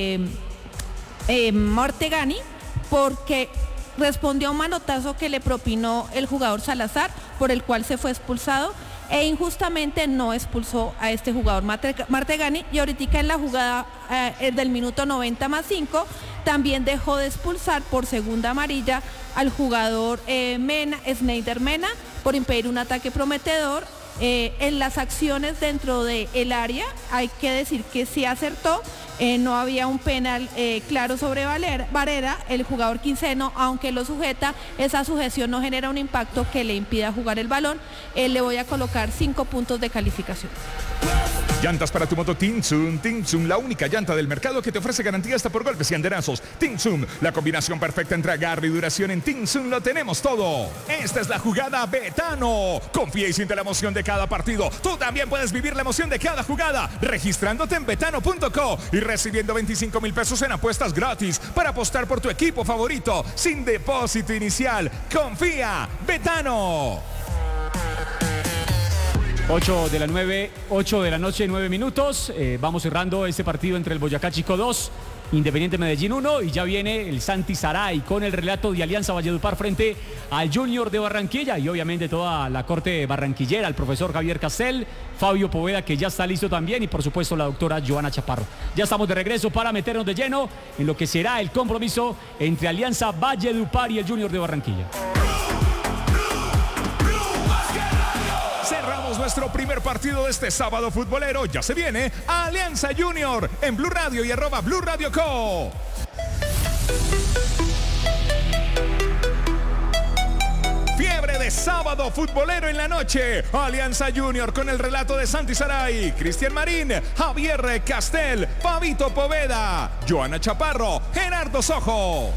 Speaker 7: Mortegani, porque respondió a un manotazo que le propinó el jugador Salazar, por el cual se fue expulsado, e injustamente no expulsó a este jugador Martegani. Y ahorita en la jugada del minuto 90+5 también dejó de expulsar por segunda amarilla al jugador Snyder Mena, por impedir un ataque prometedor. En las acciones dentro del área hay que decir que sí acertó. No había un penal claro sobre Varela, el jugador quinceno, aunque lo sujeta, esa sujeción no genera un impacto que le impida jugar el balón. Le voy a colocar 5 puntos de calificación.
Speaker 4: Llantas para tu moto Tinsun. Tinsun, la única llanta del mercado que te ofrece garantía hasta por golpes y andenazos. Tinsun, la combinación perfecta entre agarre y duración. En Tinsun lo tenemos todo. Esta es la jugada Betano. Confía y siente la emoción de cada partido. Tú también puedes vivir la emoción de cada jugada registrándote en betano.co y recibiendo 25,000 pesos en apuestas gratis para apostar por tu equipo favorito sin depósito inicial. Confía, Betano.
Speaker 2: 8 de la noche, 9 minutos. Vamos cerrando este partido entre el Boyacá Chicó 2, Independiente Medellín 1, y ya viene el Santi Saray con el relato de Alianza Valledupar frente al Junior de Barranquilla, y obviamente toda la corte barranquillera, el profesor Javier Castel, Fabio Poveda, que ya está listo también, y por supuesto la doctora Joana Chaparro. Ya estamos de regreso para meternos de lleno en lo que será el compromiso entre Alianza Valledupar y el Junior de Barranquilla.
Speaker 4: Cerramos nuestro primer partido de este sábado futbolero. Ya se viene Alianza Junior en Blue Radio y @Blue Radio Co. Fiebre de sábado futbolero en la noche. Alianza Junior con el relato de Santi Saray, Cristian Marín, Javier Castel, Fabito Poveda, Joana Chaparro, Gerardo Sojo.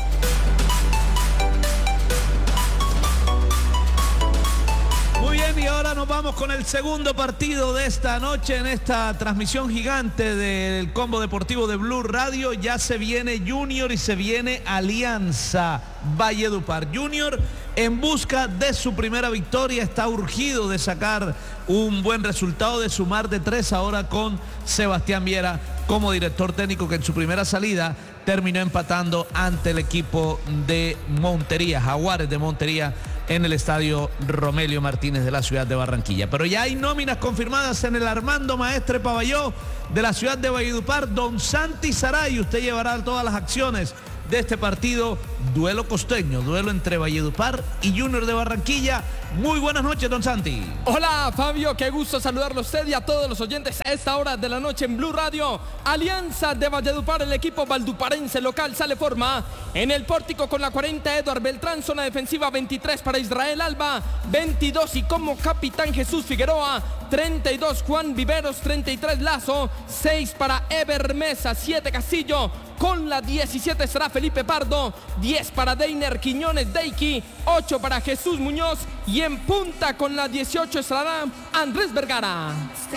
Speaker 12: Muy bien, y ahora nos vamos con el segundo partido de esta noche en esta transmisión gigante del Combo Deportivo de Blue Radio. Ya se viene Junior y se viene Alianza Valledupar. Junior en busca de su primera victoria, está urgido de sacar un buen resultado, de sumar de 3 ahora con Sebastián Viera como director técnico, que en su primera salida terminó empatando ante el equipo de Montería, Jaguares de Montería, en el estadio Romelio Martínez de la ciudad de Barranquilla. Pero ya hay nóminas confirmadas en el Armando Maestre Pabelló de la ciudad de Valledupar. Don Santi Saray, usted llevará todas las acciones de este partido, duelo costeño, duelo entre Valledupar y Junior de Barranquilla. Muy buenas noches, don Santi.
Speaker 13: Hola, Fabio, qué gusto saludarlo a usted y a todos los oyentes a esta hora de la noche en Blue Radio. Alianza de Valledupar, el equipo valduparense local sale forma en el pórtico con la 40 Eduard Beltrán, zona defensiva 23 para Israel Alba, 22 y como capitán Jesús Figueroa, 32 Juan Viveros, 33 Lazo, 6 para Ever Mesa, 7 Castillo. Con la 17 será Felipe Pardo, 10 para Deiner Quiñones Deiki, 8 para Jesús Muñoz y en punta con la 18 estará Andrés Vergara.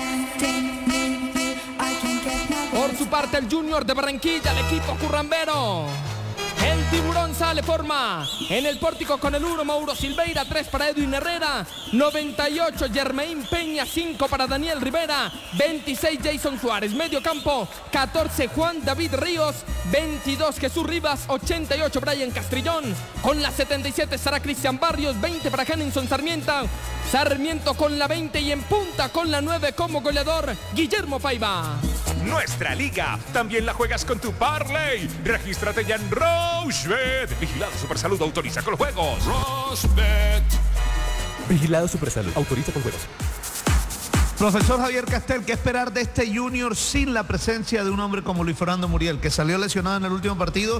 Speaker 13: Por su parte el Junior de Barranquilla, el equipo currambero. El Tiburón sale forma en el pórtico con el 1 Mauro Silveira, 3 para Edwin Herrera, 98 Germain Peña, 5 para Daniel Rivera, 26 Jason Suárez, medio campo, 14 Juan David Ríos, 22 Jesús Rivas, 88 Brian Castrillón, con la 77 estará Cristian Barrios, 20 para Henningson Sarmiento con la 20 y en punta con la 9 como goleador Guillermo Paiva.
Speaker 4: Nuestra liga también la juegas con tu Parley. Regístrate ya en Rochebet. Vigilado Supersalud, autoriza con los juegos. Rochebet.
Speaker 5: Vigilado Supersalud, autoriza con juegos.
Speaker 12: Profesor Javier Castel, ¿qué esperar de este Junior sin la presencia de un hombre como Luis Fernando Muriel, que salió lesionado en el último partido,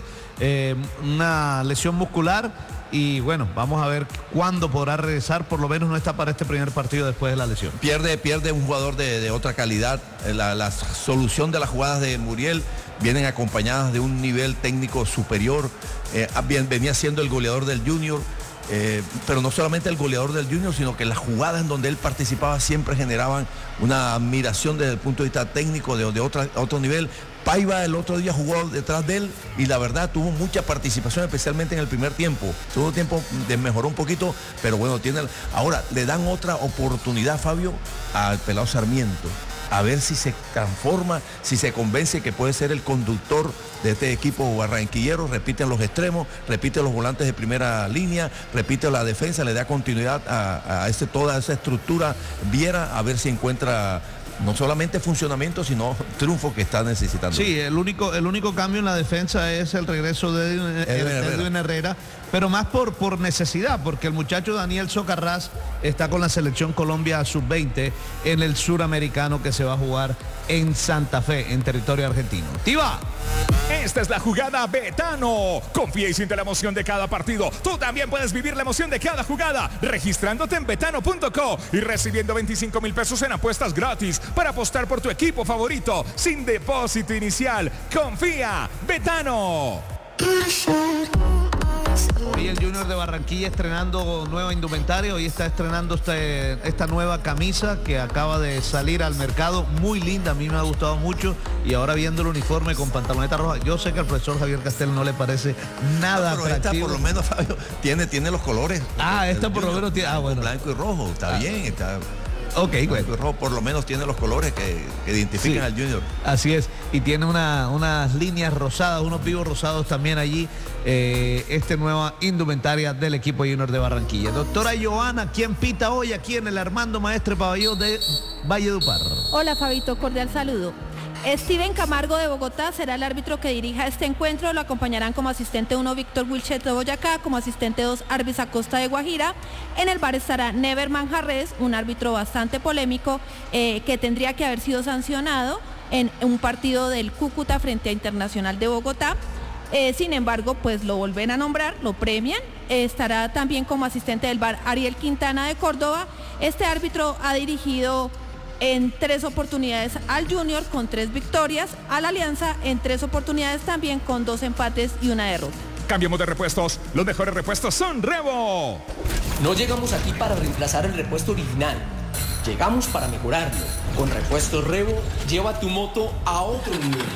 Speaker 12: una lesión muscular? Y bueno, vamos a ver cuándo podrá regresar, por lo menos no está para este primer partido después de la lesión.
Speaker 3: Pierde un jugador de otra calidad. La solución de las jugadas de Muriel vienen acompañadas de un nivel técnico superior. Venía siendo el goleador del Junior. Pero no solamente el goleador del Junior, sino que las jugadas en donde él participaba siempre generaban una admiración desde el punto de vista técnico de otro nivel. Paiva el otro día jugó detrás de él y la verdad tuvo mucha participación, especialmente en el primer tiempo. Segundo tiempo mejoró un poquito, pero bueno, ahora le dan otra oportunidad, Fabio, al pelado Sarmiento. A ver si se transforma, si se convence que puede ser el conductor de este equipo barranquillero. Repiten los extremos, repite los volantes de primera línea, repite la defensa, le da continuidad a toda esa estructura Viera, a ver si encuentra no solamente funcionamiento, sino triunfo que está necesitando.
Speaker 12: Sí, el único cambio en la defensa es el regreso de Edwin Herrera, pero más por necesidad, porque el muchacho Daniel Socarrás está con la selección Colombia sub-20 en el suramericano que se va a jugar en Santa Fe, en territorio argentino. ¡Tiva!
Speaker 4: Esta es la jugada Betano. Confía y siente la emoción de cada partido. Tú también puedes vivir la emoción de cada jugada registrándote en betano.co y recibiendo 25,000 pesos en apuestas gratis para apostar por tu equipo favorito sin depósito inicial. Confía, Betano.
Speaker 12: Hoy el Junior de Barranquilla estrenando nueva indumentaria, hoy está estrenando esta nueva camisa que acaba de salir al mercado, muy linda, a mí me ha gustado mucho, y ahora viendo el uniforme con pantaloneta roja, yo sé que al profesor Javier Castel no le parece nada atractivo.
Speaker 3: Esta por lo menos, Fabio, tiene los colores.
Speaker 12: Esta por lo menos tiene, bueno.
Speaker 3: Blanco y rojo, está bien, está...
Speaker 12: Ok, bueno.
Speaker 3: Rojo por lo menos tiene los colores que identifican al Junior.
Speaker 12: Así es, y tiene unas líneas rosadas, unos vivos rosados también allí, nueva indumentaria del equipo Junior de Barranquilla. Doctora Joana, ¿quién pita hoy aquí en el Armando Maestre Pabellón de Valledupar?
Speaker 7: Hola Fabito, cordial saludo. Steven Camargo de Bogotá será el árbitro que dirija este encuentro. Lo acompañarán como asistente 1 Víctor Wilchet de Boyacá, como asistente 2 Arbis Acosta de Guajira. En el bar estará Never Manjarres, un árbitro bastante polémico que tendría que haber sido sancionado en un partido del Cúcuta frente a Internacional de Bogotá. Sin embargo, pues lo vuelven a nombrar, lo premian. Estará también como asistente del bar Ariel Quintana de Córdoba. Este árbitro ha dirigido en 3 oportunidades al Junior con 3 victorias, a la Alianza en 3 oportunidades también con 2 empates y 1 derrota.
Speaker 4: Cambiamos de repuestos, los mejores repuestos son Revo.
Speaker 9: No llegamos aquí para reemplazar el repuesto original, llegamos para mejorarlo. Con repuestos Revo, lleva tu moto a otro nivel.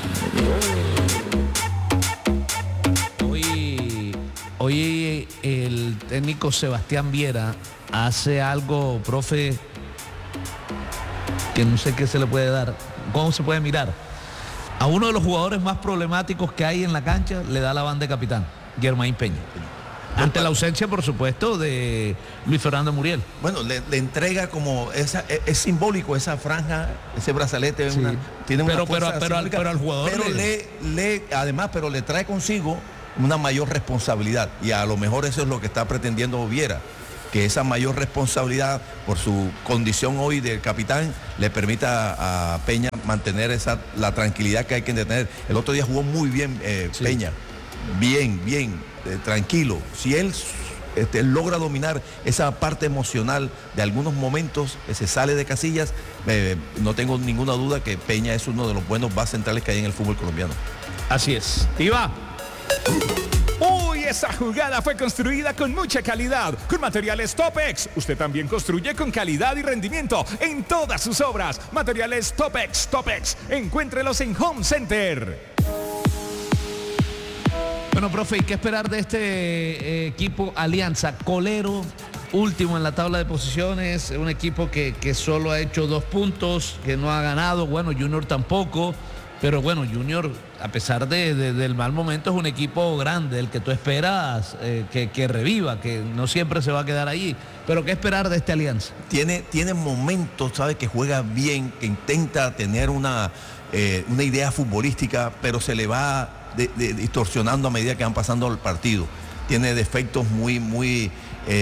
Speaker 12: Hoy el técnico Sebastián Viera hace algo, profe, que no sé qué se le puede dar, cómo se puede mirar. A uno de los jugadores más problemáticos que hay en la cancha le da la banda de capitán, Germain Peña. Ante la ausencia, por supuesto, de Luis Fernando Muriel.
Speaker 3: Bueno, le entrega como es simbólico esa franja, ese brazalete,
Speaker 12: sí.
Speaker 3: Tiene una
Speaker 12: fuerza pero al jugador.
Speaker 3: Pero le trae consigo una mayor responsabilidad, y a lo mejor eso es lo que está pretendiendo Viera, que esa mayor responsabilidad por su condición hoy de capitán le permita a Peña mantener la tranquilidad que hay que tener. El otro día jugó muy bien sí. Peña, bien, tranquilo. Si él logra dominar esa parte emocional de algunos momentos, se sale de casillas, no tengo ninguna duda que Peña es uno de los buenos bases centrales que hay en el fútbol colombiano.
Speaker 12: Así es. Iba.
Speaker 4: Uy, esa jugada fue construida con mucha calidad, con materiales Topex. Usted también construye con calidad y rendimiento en todas sus obras. Materiales Topex. Encuéntrelos en Home Center.
Speaker 12: Bueno, profe, ¿y qué esperar de este equipo Alianza? Colero, último en la tabla de posiciones, un equipo que solo ha hecho 2 puntos, que no ha ganado. Bueno, Junior tampoco. Pero bueno, Junior, a pesar del mal momento, es un equipo grande, el que tú esperas que reviva, que no siempre se va a quedar allí. Pero ¿qué esperar de esta Alianza?
Speaker 3: Tiene momentos, ¿sabe? Que juega bien, que intenta tener una idea futbolística, pero se le va distorsionando a medida que van pasando el partido. Tiene defectos muy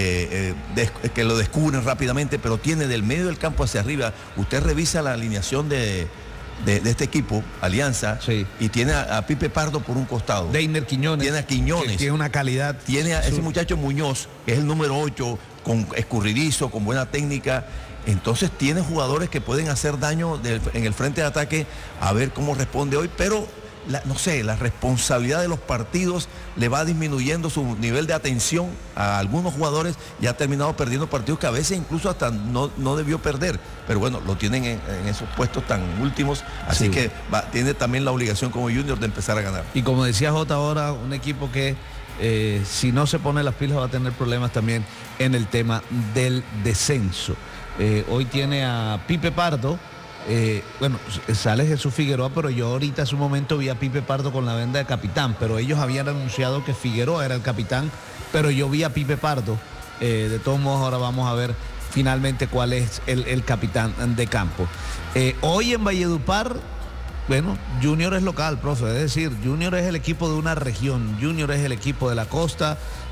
Speaker 3: que lo descubren rápidamente, pero tiene del medio del campo hacia arriba. Usted revisa la alineación de este equipo, Alianza, sí, y tiene a Pipe Pardo por un costado.
Speaker 12: Deiner Quiñones.
Speaker 3: Tiene a Quiñones.
Speaker 12: Tiene una calidad.
Speaker 3: Tiene a ese muchacho Muñoz, que es el número 8, con escurridizo, con buena técnica. Entonces tiene jugadores que pueden hacer daño en el frente de ataque, a ver cómo responde hoy, pero la responsabilidad de los partidos le va disminuyendo su nivel de atención a algunos jugadores y ha terminado perdiendo partidos que a veces incluso hasta no debió perder, pero bueno, lo tienen en esos puestos tan últimos, así sí, que tiene también la obligación como Junior de empezar a ganar.
Speaker 12: Y como decía Jota ahora, un equipo que si no se pone las pilas va a tener problemas también en el tema del descenso. Hoy tiene a Pipe Pardo. Bueno, sale Jesús Figueroa, pero yo ahorita hace un momento vi a Pipe Pardo con la venda de capitán, pero ellos habían anunciado que Figueroa era el capitán, pero yo vi a Pipe Pardo. De todos modos, ahora vamos a ver finalmente cuál es el capitán de campo. Hoy en Valledupar, bueno, Junior es local, profe, es decir, Junior es el equipo de una región, Junior es el equipo de la costa.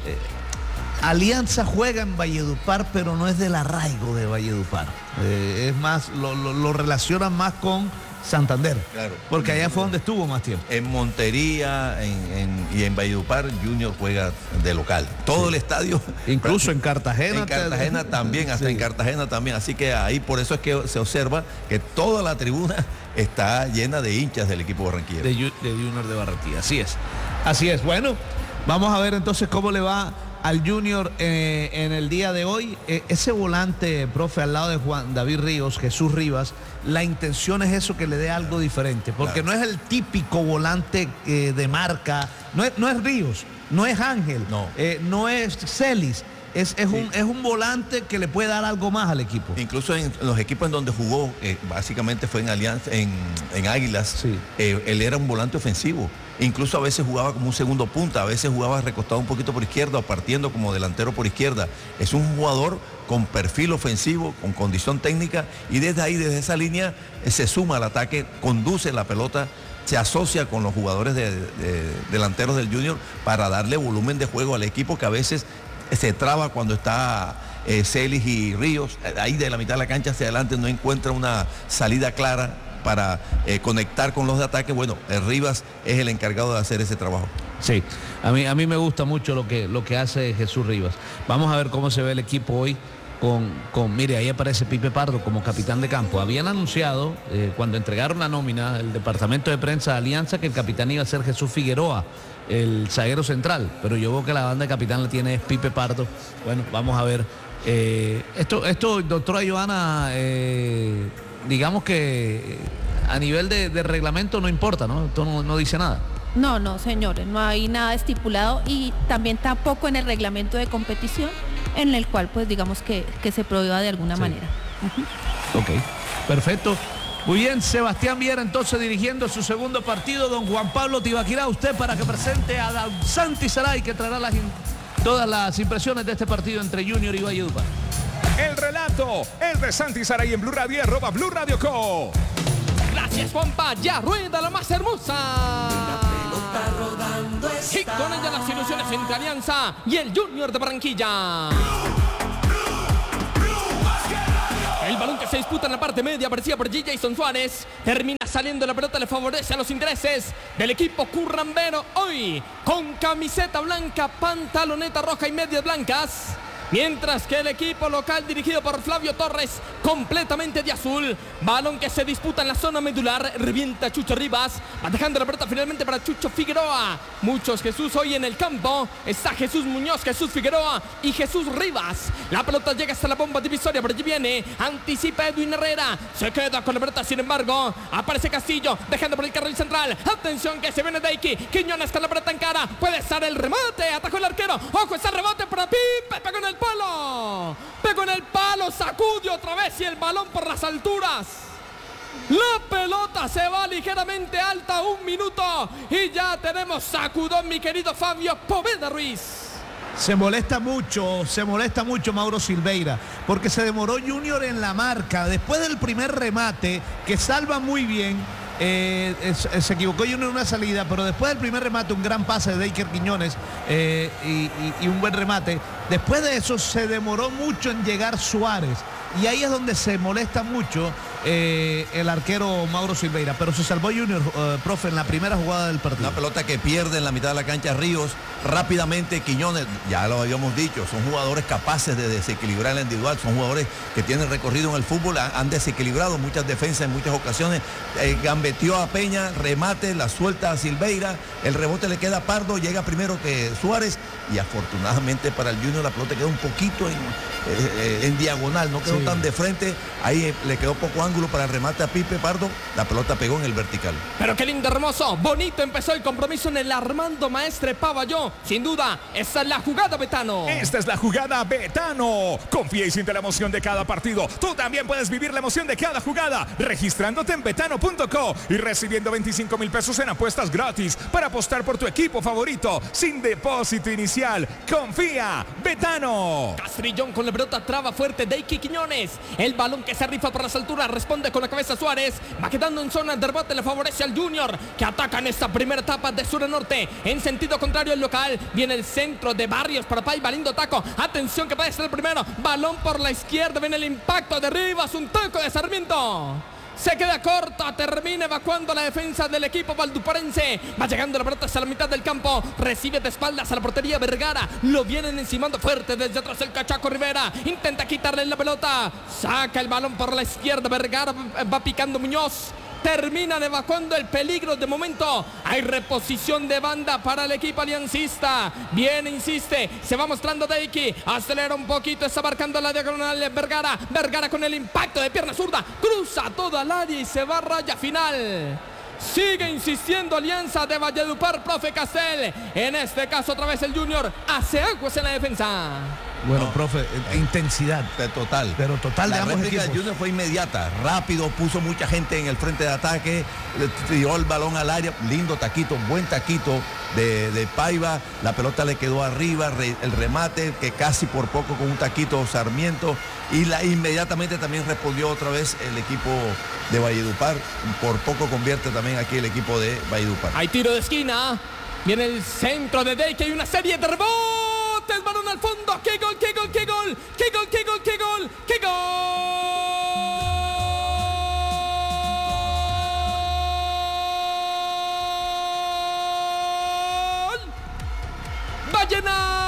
Speaker 12: Alianza juega en Valledupar, pero no es del arraigo de Valledupar. Es más, lo relacionan más con Santander. Claro. Porque allá fue donde estuvo más tiempo.
Speaker 3: En Montería y en Valledupar, Junior juega de local. Todo sí, el estadio.
Speaker 12: Incluso en Cartagena.
Speaker 3: En Cartagena también, hasta sí, en Cartagena también. Así que ahí por eso es que se observa que toda la tribuna está llena de hinchas del equipo barranquillero.
Speaker 12: De Junior de Barranquilla, así es. Así es. Bueno, vamos a ver entonces cómo le va al Junior en el día de hoy. Ese volante, profe, al lado de Juan David Ríos, Jesús Rivas, la intención es eso, que le dé algo diferente, porque claro, no es el típico volante de marca, no es Ríos, no es Ángel, no es Celis. Es un volante que le puede dar algo más al equipo.
Speaker 3: Incluso en los equipos en donde jugó, básicamente fue en Alianza, en Águilas, sí, él era un volante ofensivo. Incluso a veces jugaba como un segundo punta, a veces jugaba recostado un poquito por izquierda o partiendo como delantero por izquierda. Es un jugador con perfil ofensivo, con condición técnica, y desde esa línea se suma al ataque, conduce la pelota, se asocia con los jugadores delanteros del Junior para darle volumen de juego al equipo, que a veces se traba cuando está Celis y Ríos. Ahí de la mitad de la cancha hacia adelante no encuentra una salida clara para conectar con los de ataque. Bueno, Rivas es el encargado de hacer ese trabajo.
Speaker 12: Sí, a mí me gusta mucho lo que hace Jesús Rivas. Vamos a ver cómo se ve el equipo hoy mire, ahí aparece Pipe Pardo como capitán de campo. Habían anunciado cuando entregaron la nómina, el departamento de prensa de Alianza, que el capitán iba a ser Jesús Figueroa, el zaguero central, pero yo veo que la banda de capitán la tiene Pipe Pardo. Bueno, vamos a ver. Esto, doctora Joana, digamos que a nivel de reglamento no importa, ¿no? Esto no dice nada.
Speaker 7: No, señores, no hay nada estipulado, y también tampoco en el reglamento de competición, en el cual pues digamos que se prohíba de alguna manera.
Speaker 12: Ok, perfecto. Muy bien, Sebastián Viera entonces dirigiendo su segundo partido. Don Juan Pablo Tibaquirá, usted para que presente a Don Santi Saray, que traerá todas las impresiones de este partido entre Junior y Valledupar.
Speaker 4: El relato es de Santi Saray en Blue Radio, @Blue Radio Co.
Speaker 13: Gracias, Pompa, ya rueda la más hermosa. Y con ella las ilusiones entre Alianza y el Junior de Barranquilla. El balón que se disputa en la parte media aparecía por Jason Suárez. Termina saliendo la pelota, le favorece a los intereses del equipo currambero. Hoy con camiseta blanca, pantaloneta roja y medias blancas. Mientras que el equipo local dirigido por Flavio Torres completamente de azul. Balón que se disputa en la zona medular. Revienta Chucho Rivas. Va dejando la pelota finalmente para Chucho Figueroa. Muchos Jesús hoy en el campo. Está Jesús Muñoz, Jesús Figueroa y Jesús Rivas. La pelota llega hasta la bomba divisoria. Por allí viene. Anticipa Edwin Herrera. Se queda con la pelota, sin embargo. Aparece Castillo. Dejando por el carril central. Atención que se viene Deiki. Quiñones con la pelota en cara. Puede estar el remate. Atajó el arquero. Ojo, ese rebote para Pipe. Pegó en el palo. Pegó en el palo. Sacude otra vez y el balón por las alturas. La pelota se va ligeramente alta. 1 minuto y ya tenemos sacudón, mi querido Fabio Poveda Ruiz.
Speaker 12: Se molesta mucho Mauro Silveira, porque se demoró Junior en la marca. Después del primer remate, que salva muy bien, se equivocó Junior en una salida, pero después del primer remate, un gran pase de Deiker Quiñones y un buen remate. Después de eso se demoró mucho en llegar Suárez. Y ahí es donde se molesta mucho el arquero Mauro Silveira. Pero se salvó Junior, profe, en la primera jugada del partido.
Speaker 3: Una pelota que pierde en la mitad de la cancha Ríos. Rápidamente Quiñones, ya lo habíamos dicho, son jugadores capaces de desequilibrar en la individual. Son jugadores que tienen recorrido en el fútbol. Han desequilibrado muchas defensas en muchas ocasiones. Gambeteó a Peña, remate, la suelta a Silveira. El rebote le queda a Pardo, llega primero que Suárez. Y afortunadamente para el Junior la pelota quedó un poquito en diagonal, no quedó tan de frente. Ahí le quedó poco ángulo para el remate a Pipe Pardo. La pelota pegó en el vertical.
Speaker 13: Pero qué lindo, hermoso, bonito empezó el compromiso en el Armando Maestre Pavalló. Sin duda, esta es la jugada, Betano.
Speaker 4: Esta es la jugada, Betano. Confía y siente la emoción de cada partido. Tú también puedes vivir la emoción de cada jugada registrándote en betano.co y recibiendo 25,000 pesos en apuestas gratis para apostar por tu equipo favorito sin depósito inicial. Confía, Betano.
Speaker 13: Castrillón con la pelota, traba fuerte Deiki Quiñones. El balón que se rifa por las alturas, responde con la cabeza Suárez. Va quedando en zona de rebote, le favorece al Junior, que ataca en esta primera etapa de sur a norte. En sentido contrario el local. Viene el centro de Barrios para Paiva, lindo taco. Atención que puede ser el primero. Balón por la izquierda, viene el impacto de Rivas, un taco de Sarmiento. Se queda corta, termina evacuando la defensa del equipo valduparense. Va llegando la pelota hasta la mitad del campo. Recibe de espaldas a la portería Vergara. Lo vienen encimando fuerte desde atrás el Cachaco Rivera. Intenta quitarle la pelota. Saca el balón por la izquierda. Vergara va picando Muñoz. Terminan evacuando el peligro de momento. Hay reposición de banda para el equipo aliancista. Viene, insiste. Se va mostrando Deiki. Acelera un poquito. Está marcando la diagonal de Vergara. Vergara con el impacto de pierna zurda. Cruza toda el área y se va a raya final. Sigue insistiendo Alianza de Valledupar, profe Castel. En este caso otra vez el Junior hace aguas en la defensa.
Speaker 12: Bueno, profe, intensidad.
Speaker 3: Total.
Speaker 12: Pero total de
Speaker 3: la
Speaker 12: ambos
Speaker 3: réplica
Speaker 12: equipos.
Speaker 3: del Junior fue inmediata, rápido, puso mucha gente en el frente de ataque, tiró el balón al área, lindo taquito, buen taquito de Paiva, la pelota le quedó arriba, el remate que casi por poco con un taquito Sarmiento, y inmediatamente también respondió otra vez el equipo de Valledupar, por poco convierte también aquí el equipo de Valledupar.
Speaker 13: Hay tiro de esquina, viene el centro de Deike, hay una serie de rebotes. El balón al fondo. ¡Qué gol, qué gol, qué gol! ¡Qué gol, qué gol, qué gol! ¡Qué gol! ¡Va a llenar!